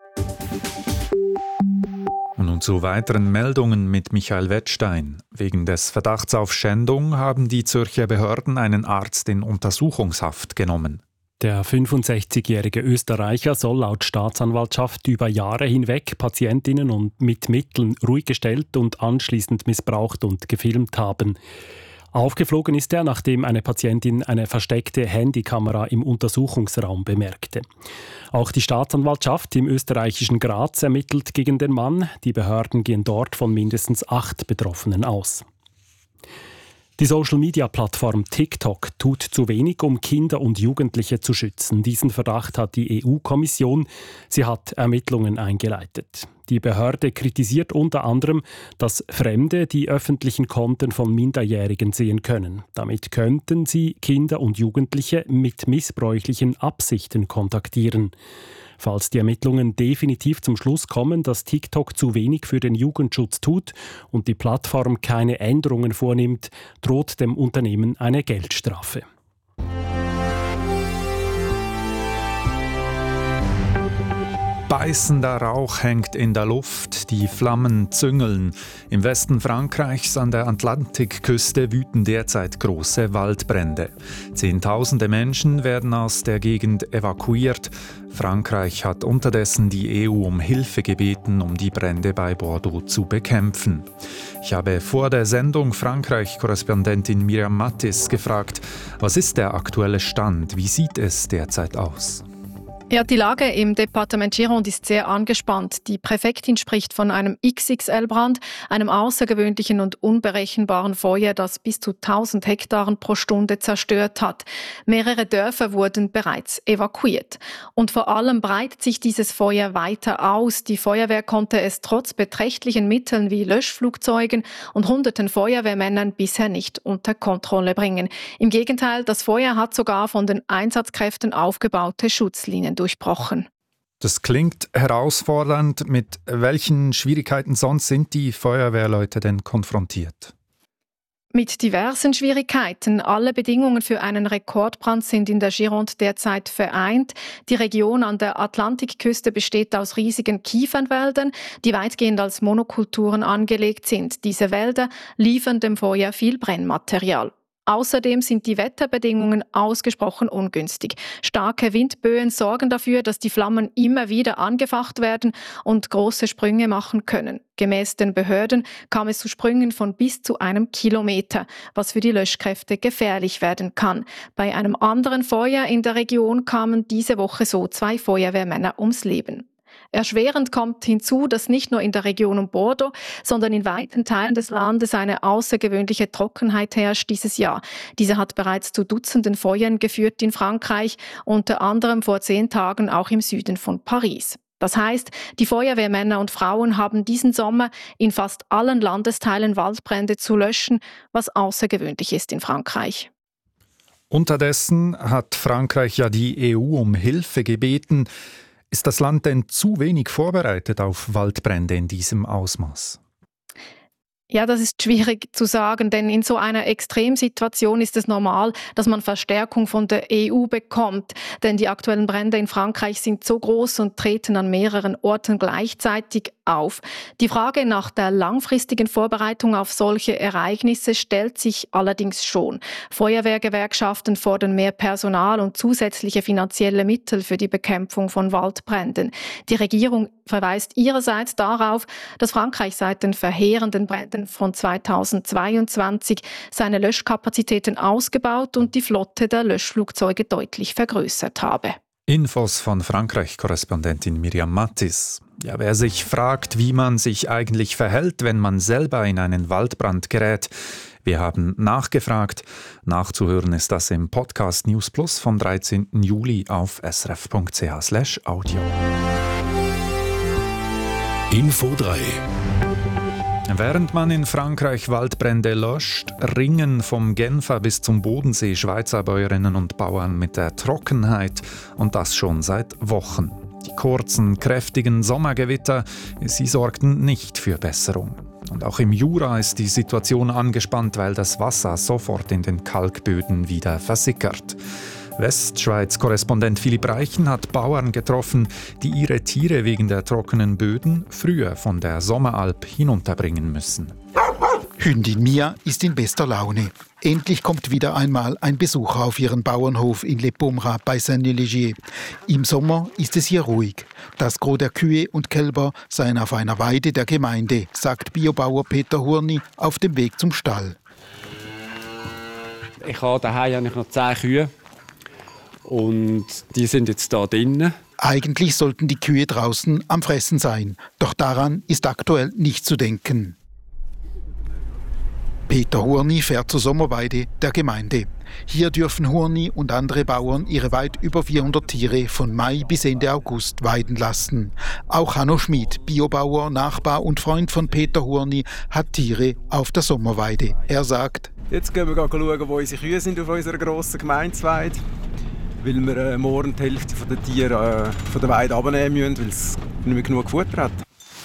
Und nun zu weiteren Meldungen mit Michael Wettstein. Wegen des Verdachts auf Schändung haben die Zürcher Behörden einen Arzt in Untersuchungshaft genommen. Der 65-jährige Österreicher soll laut Staatsanwaltschaft über Jahre hinweg Patientinnen und mit Mitteln ruhig gestellt und anschließend missbraucht und gefilmt haben. Aufgeflogen ist er, nachdem eine Patientin eine versteckte Handykamera im Untersuchungsraum bemerkte. Auch die Staatsanwaltschaft im österreichischen Graz ermittelt gegen den Mann. Die Behörden gehen dort von mindestens 8 Betroffenen aus. Die Social-Media-Plattform TikTok tut zu wenig, um Kinder und Jugendliche zu schützen. Diesen Verdacht hat die EU-Kommission. Sie hat Ermittlungen eingeleitet. Die Behörde kritisiert unter anderem, dass Fremde die öffentlichen Konten von Minderjährigen sehen können. Damit könnten sie Kinder und Jugendliche mit missbräuchlichen Absichten kontaktieren. Falls die Ermittlungen definitiv zum Schluss kommen, dass TikTok zu wenig für den Jugendschutz tut und die Plattform keine Änderungen vornimmt, droht dem Unternehmen eine Geldstrafe. Beißender Rauch hängt in der Luft, die Flammen züngeln. Im Westen Frankreichs an der Atlantikküste wüten derzeit große Waldbrände. Zehntausende Menschen werden aus der Gegend evakuiert. Frankreich hat unterdessen die EU um Hilfe gebeten, um die Brände bei Bordeaux zu bekämpfen. Ich habe vor der Sendung Frankreich-Korrespondentin Miriam Mattis gefragt, was ist der aktuelle Stand? Wie sieht es derzeit aus? Ja, die Lage im Departement Gironde ist sehr angespannt. Die Präfektin spricht von einem XXL-Brand, einem außergewöhnlichen und unberechenbaren Feuer, das bis zu 1000 Hektaren pro Stunde zerstört hat. Mehrere Dörfer wurden bereits evakuiert. Und vor allem breitet sich dieses Feuer weiter aus. Die Feuerwehr konnte es trotz beträchtlichen Mitteln wie Löschflugzeugen und hunderten Feuerwehrmännern bisher nicht unter Kontrolle bringen. Im Gegenteil, das Feuer hat sogar von den Einsatzkräften aufgebaute Schutzlinien durchbrochen. Das klingt herausfordernd. Mit welchen Schwierigkeiten sonst sind die Feuerwehrleute denn konfrontiert? Mit diversen Schwierigkeiten. Alle Bedingungen für einen Rekordbrand sind in der Gironde derzeit vereint. Die Region an der Atlantikküste besteht aus riesigen Kiefernwäldern, die weitgehend als Monokulturen angelegt sind. Diese Wälder liefern dem Feuer viel Brennmaterial. Außerdem sind die Wetterbedingungen ausgesprochen ungünstig. Starke Windböen sorgen dafür, dass die Flammen immer wieder angefacht werden und große Sprünge machen können. Gemäß den Behörden kam es zu Sprüngen von bis zu 1 Kilometer, was für die Löschkräfte gefährlich werden kann. Bei einem anderen Feuer in der Region kamen diese Woche so 2 Feuerwehrmänner ums Leben. Erschwerend kommt hinzu, dass nicht nur in der Region um Bordeaux, sondern in weiten Teilen des Landes eine außergewöhnliche Trockenheit herrscht dieses Jahr. Diese hat bereits zu Dutzenden Feuern geführt in Frankreich, unter anderem vor 10 Tagen auch im Süden von Paris. Das heißt, die Feuerwehrmänner und Frauen haben diesen Sommer in fast allen Landesteilen Waldbrände zu löschen, was außergewöhnlich ist in Frankreich. Unterdessen hat Frankreich ja die EU um Hilfe gebeten. Ist das Land denn zu wenig vorbereitet auf Waldbrände in diesem Ausmaß? Ja, das ist schwierig zu sagen, denn in so einer Extremsituation ist es normal, dass man Verstärkung von der EU bekommt. Denn die aktuellen Brände in Frankreich sind so groß und treten an mehreren Orten gleichzeitig auf. Die Frage nach der langfristigen Vorbereitung auf solche Ereignisse stellt sich allerdings schon. Feuerwehrgewerkschaften fordern mehr Personal und zusätzliche finanzielle Mittel für die Bekämpfung von Waldbränden. Die Regierung verweist ihrerseits darauf, dass Frankreich seit den verheerenden Bränden von 2022 seine Löschkapazitäten ausgebaut und die Flotte der Löschflugzeuge deutlich vergrößert habe. Infos von Frankreich-Korrespondentin Miriam Mattis. Ja, wer sich fragt, wie man sich eigentlich verhält, wenn man selber in einen Waldbrand gerät, wir haben nachgefragt. Nachzuhören ist das im Podcast News Plus vom 13. Juli auf srf.ch/audio. Info 3. Während man in Frankreich Waldbrände löscht, ringen vom Genfer bis zum Bodensee Schweizer Bäuerinnen und Bauern mit der Trockenheit und das schon seit Wochen. Die kurzen, kräftigen Sommergewitter, sie sorgten nicht für Besserung. Und auch im Jura ist die Situation angespannt, weil das Wasser sofort in den Kalkböden wieder versickert. Westschweiz-Korrespondent Philipp Reichen hat Bauern getroffen, die ihre Tiere wegen der trockenen Böden früher von der Sommeralp hinunterbringen müssen. Hündin Mia ist in bester Laune. Endlich kommt wieder einmal ein Besucher auf ihren Bauernhof in Le Pomerat bei Saint-Légier. Im Sommer ist es hier ruhig. Das Gros der Kühe und Kälber seien auf einer Weide der Gemeinde, sagt Biobauer Peter Hurni auf dem Weg zum Stall. Ich habe daheim noch 10 Kühe. Und die sind jetzt da drinnen. Eigentlich sollten die Kühe draußen am Fressen sein. Doch daran ist aktuell nicht zu denken. Peter Hurni fährt zur Sommerweide der Gemeinde. Hier dürfen Hurni und andere Bauern ihre weit über 400 Tiere von Mai bis Ende August weiden lassen. Auch Hanno Schmid, Biobauer, Nachbar und Freund von Peter Hurni, hat Tiere auf der Sommerweide. Er sagt: Jetzt gehen wir schauen, wo unsere Kühe sind auf unserer grossen Gemeindeweide. Weil wir morgen die Hälfte der Tiere von der Weide abnehmen müssen, weil es nicht mehr genug Futter hat.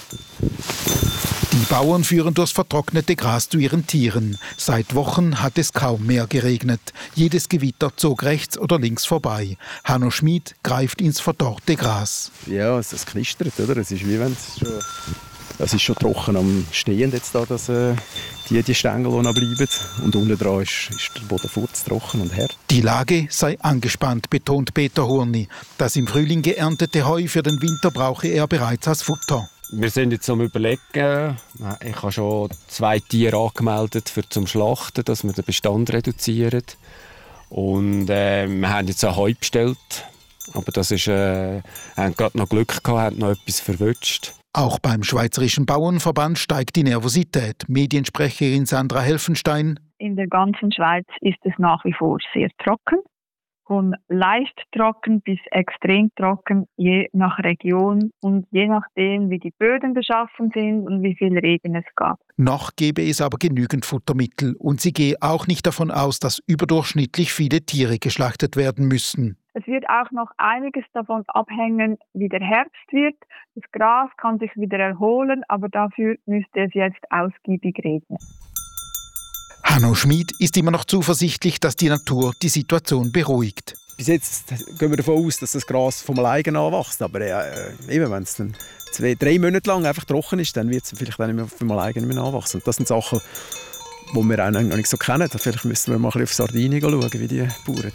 Die Bauern führen durchs vertrocknete Gras zu ihren Tieren. Seit Wochen hat es kaum mehr geregnet. Jedes Gewitter zog rechts oder links vorbei. Hanno Schmid greift ins verdorrte Gras. Ja, es knistert, oder? Es ist wie wenn es ist schon trocken am Stehen jetzt da, dass die Stängel, die noch bleiben. Und unten dran ist der Boden furztrocken und hart. Die Lage sei angespannt, betont Peter Hurni. Das im Frühling geerntete Heu für den Winter brauche er bereits als Futter. Wir sind jetzt am Überlegen. Ich habe schon 2 Tiere angemeldet zum Schlachten, dass wir den Bestand reduzieren. Und wir haben jetzt auch Heu bestellt. Aber das ist, haben gerade noch Glück gehabt, haben noch etwas verwünscht. Auch beim Schweizerischen Bauernverband steigt die Nervosität. Mediensprecherin Sandra Helfenstein: In der ganzen Schweiz ist es nach wie vor sehr trocken. Von leicht trocken bis extrem trocken, je nach Region und je nachdem, wie die Böden beschaffen sind und wie viel Regen es gab. Noch gäbe es aber genügend Futtermittel und sie gehe auch nicht davon aus, dass überdurchschnittlich viele Tiere geschlachtet werden müssen. Es wird auch noch einiges davon abhängen, wie der Herbst wird. Das Gras kann sich wieder erholen, aber dafür müsste es jetzt ausgiebig regnen. Hanno Schmid ist immer noch zuversichtlich, dass die Natur die Situation beruhigt. Bis jetzt gehen wir davon aus, dass das Gras vom alleine anwächst. Aber eben, wenn es dann 2-3 Monate lang einfach trocken ist, dann wird es vielleicht dann nicht mehr vom alleine anwachsen. Das sind Sachen, wo wir auch noch nicht so kennen. Vielleicht müssen wir mal ein bisschen auf Sardinien schauen, wie die Bauern.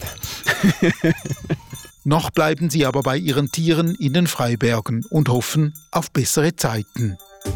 Noch bleiben sie aber bei ihren Tieren in den Freibergen und hoffen auf bessere Zeiten.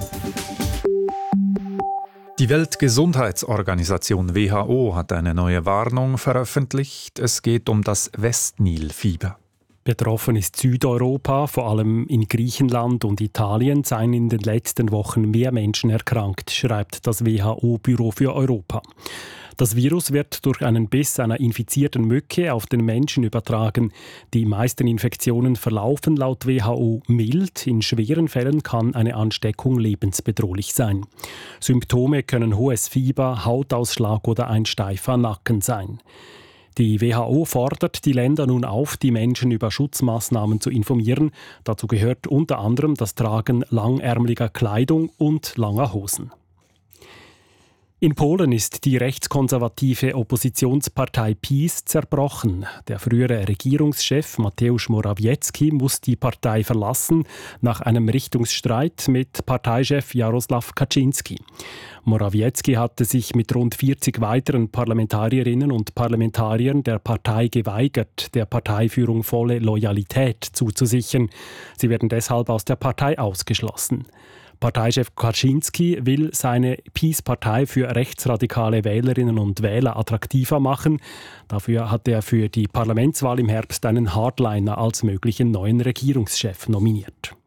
Die Weltgesundheitsorganisation WHO hat eine neue Warnung veröffentlicht. Es geht um das Westnilfieber. Betroffen ist Südeuropa, vor allem in Griechenland und Italien seien in den letzten Wochen mehr Menschen erkrankt, schreibt das WHO-Büro für Europa. Das Virus wird durch einen Biss einer infizierten Mücke auf den Menschen übertragen. Die meisten Infektionen verlaufen laut WHO mild. In schweren Fällen kann eine Ansteckung lebensbedrohlich sein. Symptome können hohes Fieber, Hautausschlag oder ein steifer Nacken sein. Die WHO fordert die Länder nun auf, die Menschen über Schutzmaßnahmen zu informieren. Dazu gehört unter anderem das Tragen langärmeliger Kleidung und langer Hosen. In Polen ist die rechtskonservative Oppositionspartei PiS zerbrochen. Der frühere Regierungschef Mateusz Morawiecki muss die Partei verlassen nach einem Richtungsstreit mit Parteichef Jarosław Kaczyński. Morawiecki hatte sich mit rund 40 weiteren Parlamentarierinnen und Parlamentariern der Partei geweigert, der Parteiführung volle Loyalität zuzusichern. Sie werden deshalb aus der Partei ausgeschlossen. Parteichef Kaczyński will seine PiS-Partei für rechtsradikale Wählerinnen und Wähler attraktiver machen. Dafür hat er für die Parlamentswahl im Herbst einen Hardliner als möglichen neuen Regierungschef nominiert.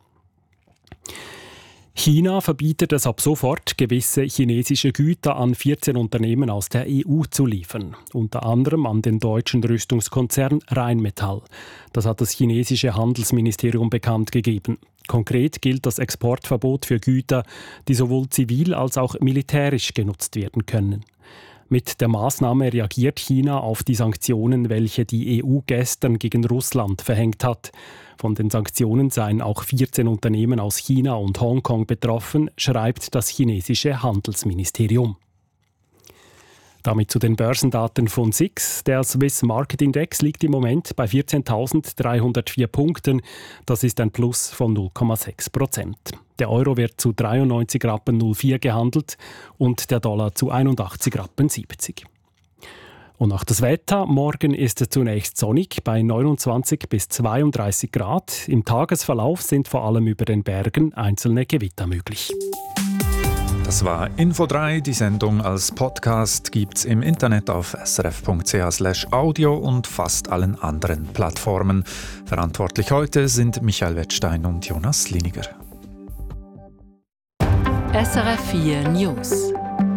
China verbietet es ab sofort, gewisse chinesische Güter an 14 Unternehmen aus der EU zu liefern. Unter anderem an den deutschen Rüstungskonzern Rheinmetall. Das hat das chinesische Handelsministerium bekannt gegeben. Konkret gilt das Exportverbot für Güter, die sowohl zivil als auch militärisch genutzt werden können. Mit der Maßnahme reagiert China auf die Sanktionen, welche die EU gestern gegen Russland verhängt hat. Von den Sanktionen seien auch 14 Unternehmen aus China und Hongkong betroffen, schreibt das chinesische Handelsministerium. Damit zu den Börsendaten von SIX. Der Swiss Market Index liegt im Moment bei 14.304 Punkten. Das ist ein Plus von 0,6%. Der Euro wird zu 93,04 Rappen gehandelt und der Dollar zu 81,70 Rappen. Und nach das Wetter. Morgen ist es zunächst sonnig bei 29 bis 32 Grad. Im Tagesverlauf sind vor allem über den Bergen einzelne Gewitter möglich. Das war Info 3. Die Sendung als Podcast gibt's im Internet auf srf.ch/audio und fast allen anderen Plattformen. Verantwortlich heute sind Michael Wettstein und Jonas Liniger. SRF 4 News.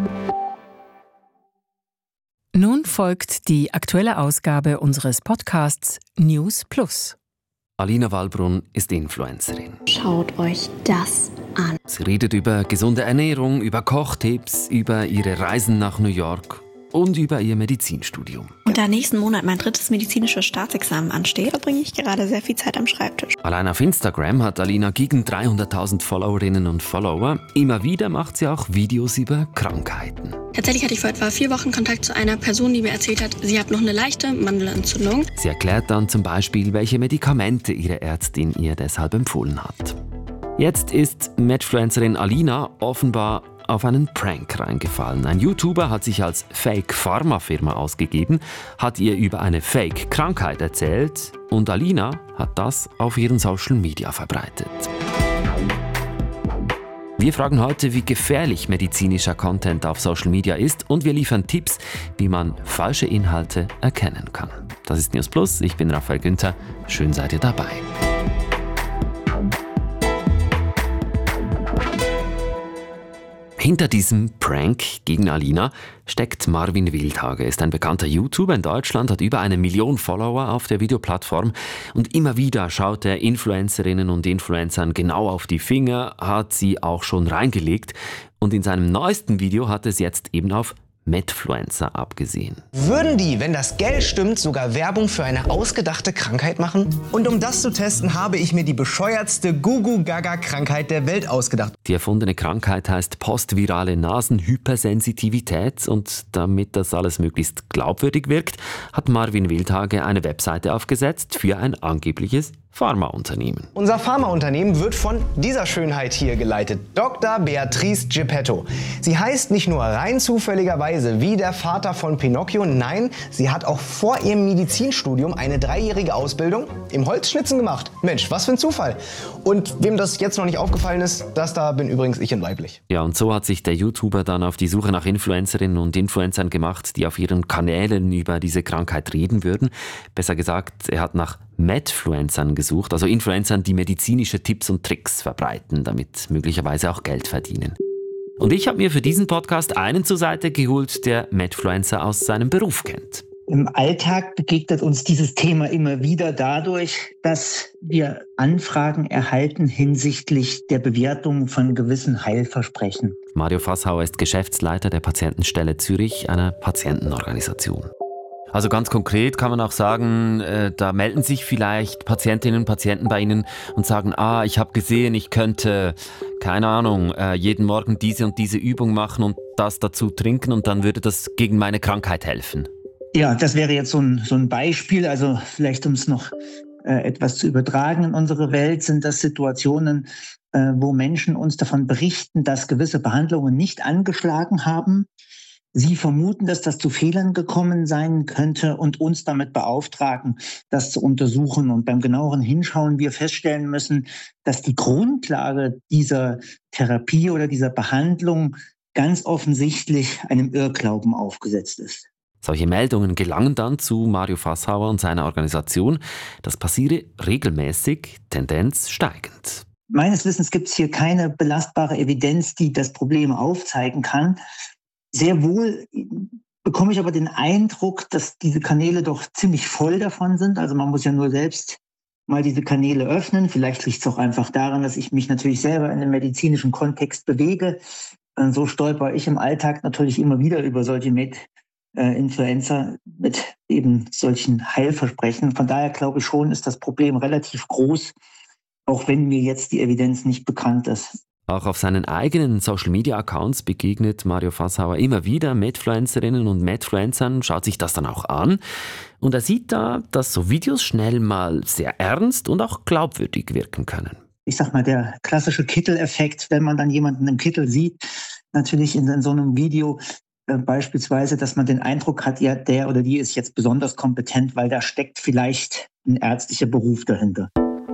Nun folgt die aktuelle Ausgabe unseres Podcasts News Plus. Alina Wallbrunn ist Influencerin. Schaut euch das an. Sie redet über gesunde Ernährung, über Kochtipps, über ihre Reisen nach New York und über ihr Medizinstudium. Und da nächsten Monat mein 3. medizinisches Staatsexamen ansteht, verbringe ich gerade sehr viel Zeit am Schreibtisch. Allein auf Instagram hat Alina gegen 300.000 Followerinnen und Follower. Immer wieder macht sie auch Videos über Krankheiten. Tatsächlich hatte ich vor etwa 4 Wochen Kontakt zu einer Person, die mir erzählt hat, sie hat noch eine leichte Mandelentzündung. Sie erklärt dann zum Beispiel, welche Medikamente ihre Ärztin ihr deshalb empfohlen hat. Jetzt ist Medfluencerin Alina offenbar auf einen Prank reingefallen. Ein YouTuber hat sich als Fake-Pharma-Firma ausgegeben, hat ihr über eine Fake-Krankheit erzählt und Alina hat das auf ihren Social Media verbreitet. Wir fragen heute, wie gefährlich medizinischer Content auf Social Media ist und wir liefern Tipps, wie man falsche Inhalte erkennen kann. Das ist News Plus, ich bin Raphael Günther, schön seid ihr dabei. Hinter diesem Prank gegen Alina steckt Marvin Wildhage. Er ist ein bekannter YouTuber in Deutschland, hat über 1 Million Follower auf der Videoplattform und immer wieder schaut er Influencerinnen und Influencern genau auf die Finger, hat sie auch schon reingelegt und in seinem neuesten Video hat es jetzt eben auf Medfluencer abgesehen. Würden die, wenn das Geld stimmt, sogar Werbung für eine ausgedachte Krankheit machen? Und um das zu testen, habe ich mir die bescheuertste Gugu-Gaga-Krankheit der Welt ausgedacht. Die erfundene Krankheit heißt postvirale Nasenhypersensitivität und damit das alles möglichst glaubwürdig wirkt, hat Marvin Wildhage eine Webseite aufgesetzt für ein angebliches Pharmaunternehmen. Unser Pharmaunternehmen wird von dieser Schönheit hier geleitet, Dr. Beatrice Geppetto. Sie heißt nicht nur rein zufälligerweise wie der Vater von Pinocchio, nein, sie hat auch vor ihrem Medizinstudium eine 3-jährige Ausbildung im Holzschnitzen gemacht. Mensch, was für ein Zufall. Und wem das jetzt noch nicht aufgefallen ist, das da bin übrigens ich in weiblich. Ja, und so hat sich der YouTuber dann auf die Suche nach Influencerinnen und Influencern gemacht, die auf ihren Kanälen über diese Krankheit reden würden. Besser gesagt, er hat nach Medfluencern gesucht, also Influencern, die medizinische Tipps und Tricks verbreiten, damit möglicherweise auch Geld verdienen. Und ich habe mir für diesen Podcast einen zur Seite geholt, der Medfluencer aus seinem Beruf kennt. Im Alltag begegnet uns dieses Thema immer wieder dadurch, dass wir Anfragen erhalten hinsichtlich der Bewertung von gewissen Heilversprechen. Mario Fasshauer ist Geschäftsleiter der Patientenstelle Zürich, einer Patientenorganisation. Also ganz konkret kann man auch sagen, da melden sich vielleicht Patientinnen und Patienten bei Ihnen und sagen, ich habe gesehen, ich könnte, keine Ahnung, jeden Morgen diese und diese Übung machen und das dazu trinken und dann würde das gegen meine Krankheit helfen. Ja, das wäre jetzt so ein Beispiel, also vielleicht um es noch etwas zu übertragen in unsere Welt, sind das Situationen, wo Menschen uns davon berichten, dass gewisse Behandlungen nicht angeschlagen haben. Sie vermuten, dass das zu Fehlern gekommen sein könnte und uns damit beauftragen, das zu untersuchen. Und beim genaueren Hinschauen wir feststellen müssen, dass die Grundlage dieser Therapie oder dieser Behandlung ganz offensichtlich einem Irrglauben aufgesetzt ist. Solche Meldungen gelangen dann zu Mario Fasshauer und seiner Organisation. Das passiere regelmäßig, Tendenz steigend. Meines Wissens gibt es hier keine belastbare Evidenz, die das Problem aufzeigen kann. Sehr wohl bekomme ich aber den Eindruck, dass diese Kanäle doch ziemlich voll davon sind. Also man muss ja nur selbst mal diese Kanäle öffnen. Vielleicht liegt es auch einfach daran, dass ich mich natürlich selber in einem medizinischen Kontext bewege. So stolper ich im Alltag natürlich immer wieder über solche Influencer mit eben solchen Heilversprechen. Von daher glaube ich schon, ist das Problem relativ groß, auch wenn mir jetzt die Evidenz nicht bekannt ist. Auch auf seinen eigenen Social-Media-Accounts begegnet Mario Fasshauer immer wieder Medfluencerinnen und Medfluencern, schaut sich das dann auch an und er sieht da, dass so Videos schnell mal sehr ernst und auch glaubwürdig wirken können. Ich sag mal, der klassische Kittel-Effekt, wenn man dann jemanden im Kittel sieht, natürlich in so einem Video beispielsweise, dass man den Eindruck hat, ja, der oder die ist jetzt besonders kompetent, weil da steckt vielleicht ein ärztlicher Beruf dahinter.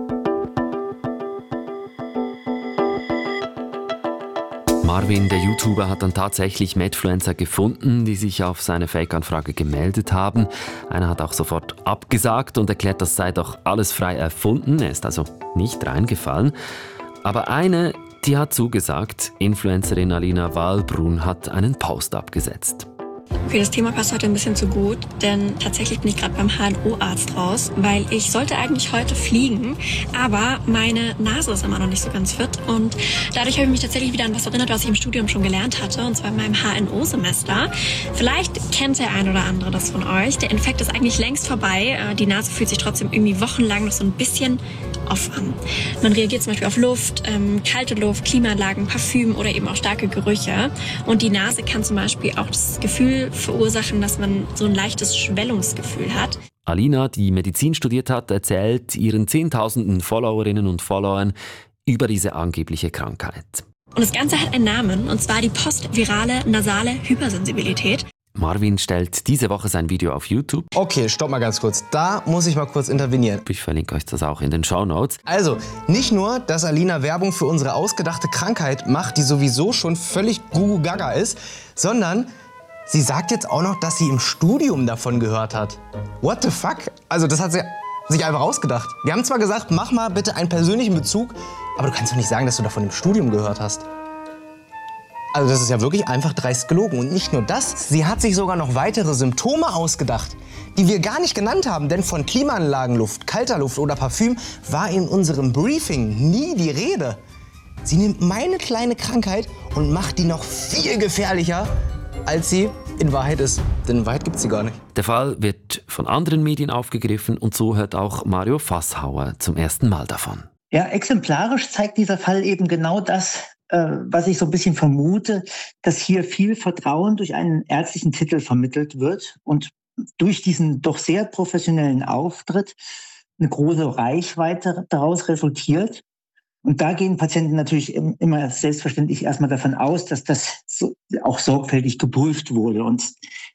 Marvin, der YouTuber, hat dann tatsächlich Medfluencer gefunden, die sich auf seine Fake-Anfrage gemeldet haben. Einer hat auch sofort abgesagt und erklärt, das sei doch alles frei erfunden. Er ist also nicht reingefallen. Aber eine, die hat zugesagt. Influencerin Alina Wahlbrunn hat einen Post abgesetzt. Okay, das Thema passt heute ein bisschen zu gut, denn tatsächlich bin ich gerade beim HNO-Arzt raus, weil ich sollte eigentlich heute fliegen, aber meine Nase ist immer noch nicht so ganz fit und dadurch habe ich mich tatsächlich wieder an was erinnert, was ich im Studium schon gelernt hatte, und zwar in meinem HNO-Semester. Vielleicht kennt der ein oder andere das von euch. Der Infekt ist eigentlich längst vorbei. Die Nase fühlt sich trotzdem irgendwie wochenlang noch so ein bisschen off an. Man reagiert zum Beispiel auf Luft, kalte Luft, Klimaanlagen, Parfüm oder eben auch starke Gerüche. Und die Nase kann zum Beispiel auch das Gefühl verursachen, dass man so ein leichtes Schwellungsgefühl hat. Alina, die Medizin studiert hat, erzählt ihren Zehntausenden Followerinnen und Followern über diese angebliche Krankheit. Und das Ganze hat einen Namen, und zwar die postvirale nasale Hypersensibilität. Marvin stellt diese Woche sein Video auf YouTube. Okay, stopp mal ganz kurz. Da muss ich mal kurz intervenieren. Ich verlinke euch das auch in den Shownotes. Also, nicht nur, dass Alina Werbung für unsere ausgedachte Krankheit macht, die sowieso schon völlig gugu-gaga ist, sondern sie sagt jetzt auch noch, dass sie im Studium davon gehört hat. What the fuck? Also das hat sie sich einfach ausgedacht. Wir haben zwar gesagt, mach mal bitte einen persönlichen Bezug, aber du kannst doch nicht sagen, dass du davon im Studium gehört hast. Also das ist ja wirklich einfach dreist gelogen. Und nicht nur das, sie hat sich sogar noch weitere Symptome ausgedacht, die wir gar nicht genannt haben. Denn von Klimaanlagenluft, kalter Luft oder Parfüm war in unserem Briefing nie die Rede. Sie nimmt meine kleine Krankheit und macht die noch viel gefährlicher, als sie in Wahrheit ist. Denn in Wahrheit gibt es sie gar nicht. Der Fall wird von anderen Medien aufgegriffen und so hört auch Mario Fasshauer zum ersten Mal davon. Ja, exemplarisch zeigt dieser Fall eben genau das, was ich so ein bisschen vermute, dass hier viel Vertrauen durch einen ärztlichen Titel vermittelt wird und durch diesen doch sehr professionellen Auftritt eine große Reichweite daraus resultiert. Und da gehen Patienten natürlich immer selbstverständlich erstmal davon aus, dass das auch sorgfältig geprüft wurde. Und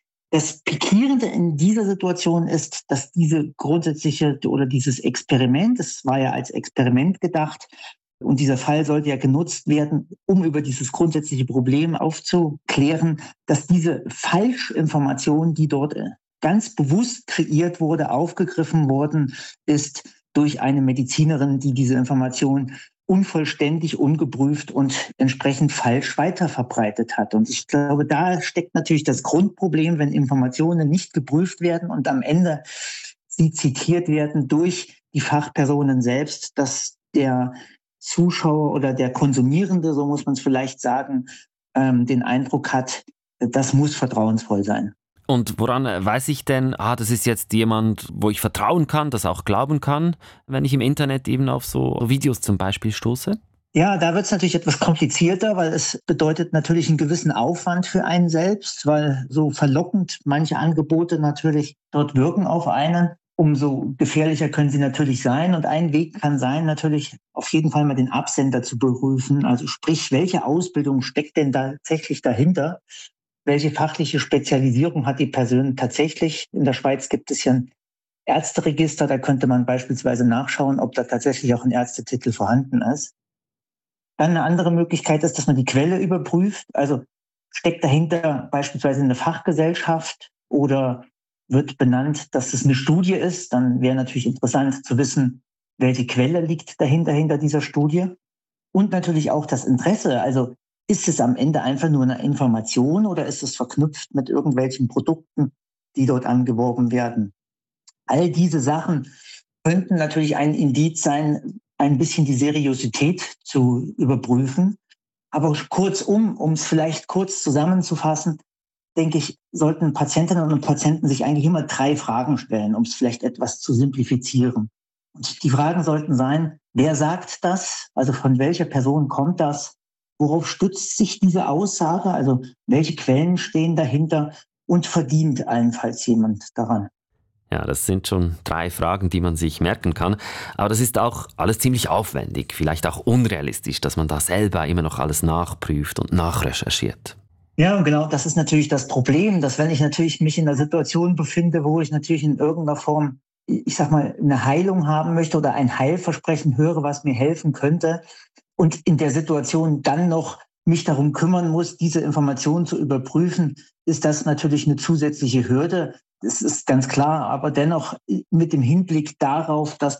das Pikierende in dieser Situation ist, dass diese grundsätzliche oder dieses Experiment, es war ja als Experiment gedacht, und dieser Fall sollte ja genutzt werden, um über dieses grundsätzliche Problem aufzuklären, dass diese Falschinformation, die dort ganz bewusst kreiert wurde, aufgegriffen worden ist durch eine Medizinerin, die diese Information unvollständig, ungeprüft und entsprechend falsch weiterverbreitet hat. Und ich glaube, da steckt natürlich das Grundproblem, wenn Informationen nicht geprüft werden und am Ende sie zitiert werden durch die Fachpersonen selbst, dass der Zuschauer oder der Konsumierende, so muss man es vielleicht sagen, den Eindruck hat, das muss vertrauensvoll sein. Und woran weiß ich denn, das ist jetzt jemand, wo ich vertrauen kann, das auch glauben kann, wenn ich im Internet eben auf so Videos zum Beispiel stoße? Ja, da wird es natürlich etwas komplizierter, weil es bedeutet natürlich einen gewissen Aufwand für einen selbst, weil so verlockend manche Angebote natürlich dort wirken auf einen. Umso gefährlicher können sie natürlich sein. Und ein Weg kann sein, natürlich auf jeden Fall mal den Absender zu prüfen. Also sprich, welche Ausbildung steckt denn tatsächlich dahinter? Welche fachliche Spezialisierung hat die Person tatsächlich? In der Schweiz gibt es ja ein Ärzteregister, da könnte man beispielsweise nachschauen, ob da tatsächlich auch ein Ärztetitel vorhanden ist. Dann eine andere Möglichkeit ist, dass man die Quelle überprüft. Also steckt dahinter beispielsweise eine Fachgesellschaft oder wird benannt, dass es eine Studie ist. Dann wäre natürlich interessant zu wissen, welche Quelle liegt dahinter, hinter dieser Studie. Und natürlich auch das Interesse. Also ist es am Ende einfach nur eine Information oder ist es verknüpft mit irgendwelchen Produkten, die dort angeworben werden? All diese Sachen könnten natürlich ein Indiz sein, ein bisschen die Seriosität zu überprüfen. Aber kurzum, um es vielleicht kurz zusammenzufassen, denke ich, sollten Patientinnen und Patienten sich eigentlich immer 3 Fragen stellen, um es vielleicht etwas zu simplifizieren. Und die Fragen sollten sein, wer sagt das? Also von welcher Person kommt das? Worauf stützt sich diese Aussage? Also welche Quellen stehen dahinter? Und verdient allenfalls jemand daran? Ja, das sind schon 3 Fragen, die man sich merken kann. Aber das ist auch alles ziemlich aufwendig, vielleicht auch unrealistisch, dass man da selber immer noch alles nachprüft und nachrecherchiert. Ja, und genau, das ist natürlich das Problem, dass wenn ich natürlich mich in einer Situation befinde, wo ich natürlich in irgendeiner Form, ich sag mal, eine Heilung haben möchte oder ein Heilversprechen höre, was mir helfen könnte, und in der Situation dann noch mich darum kümmern muss, diese Informationen zu überprüfen, ist das natürlich eine zusätzliche Hürde. Das ist ganz klar, aber dennoch mit dem Hinblick darauf, dass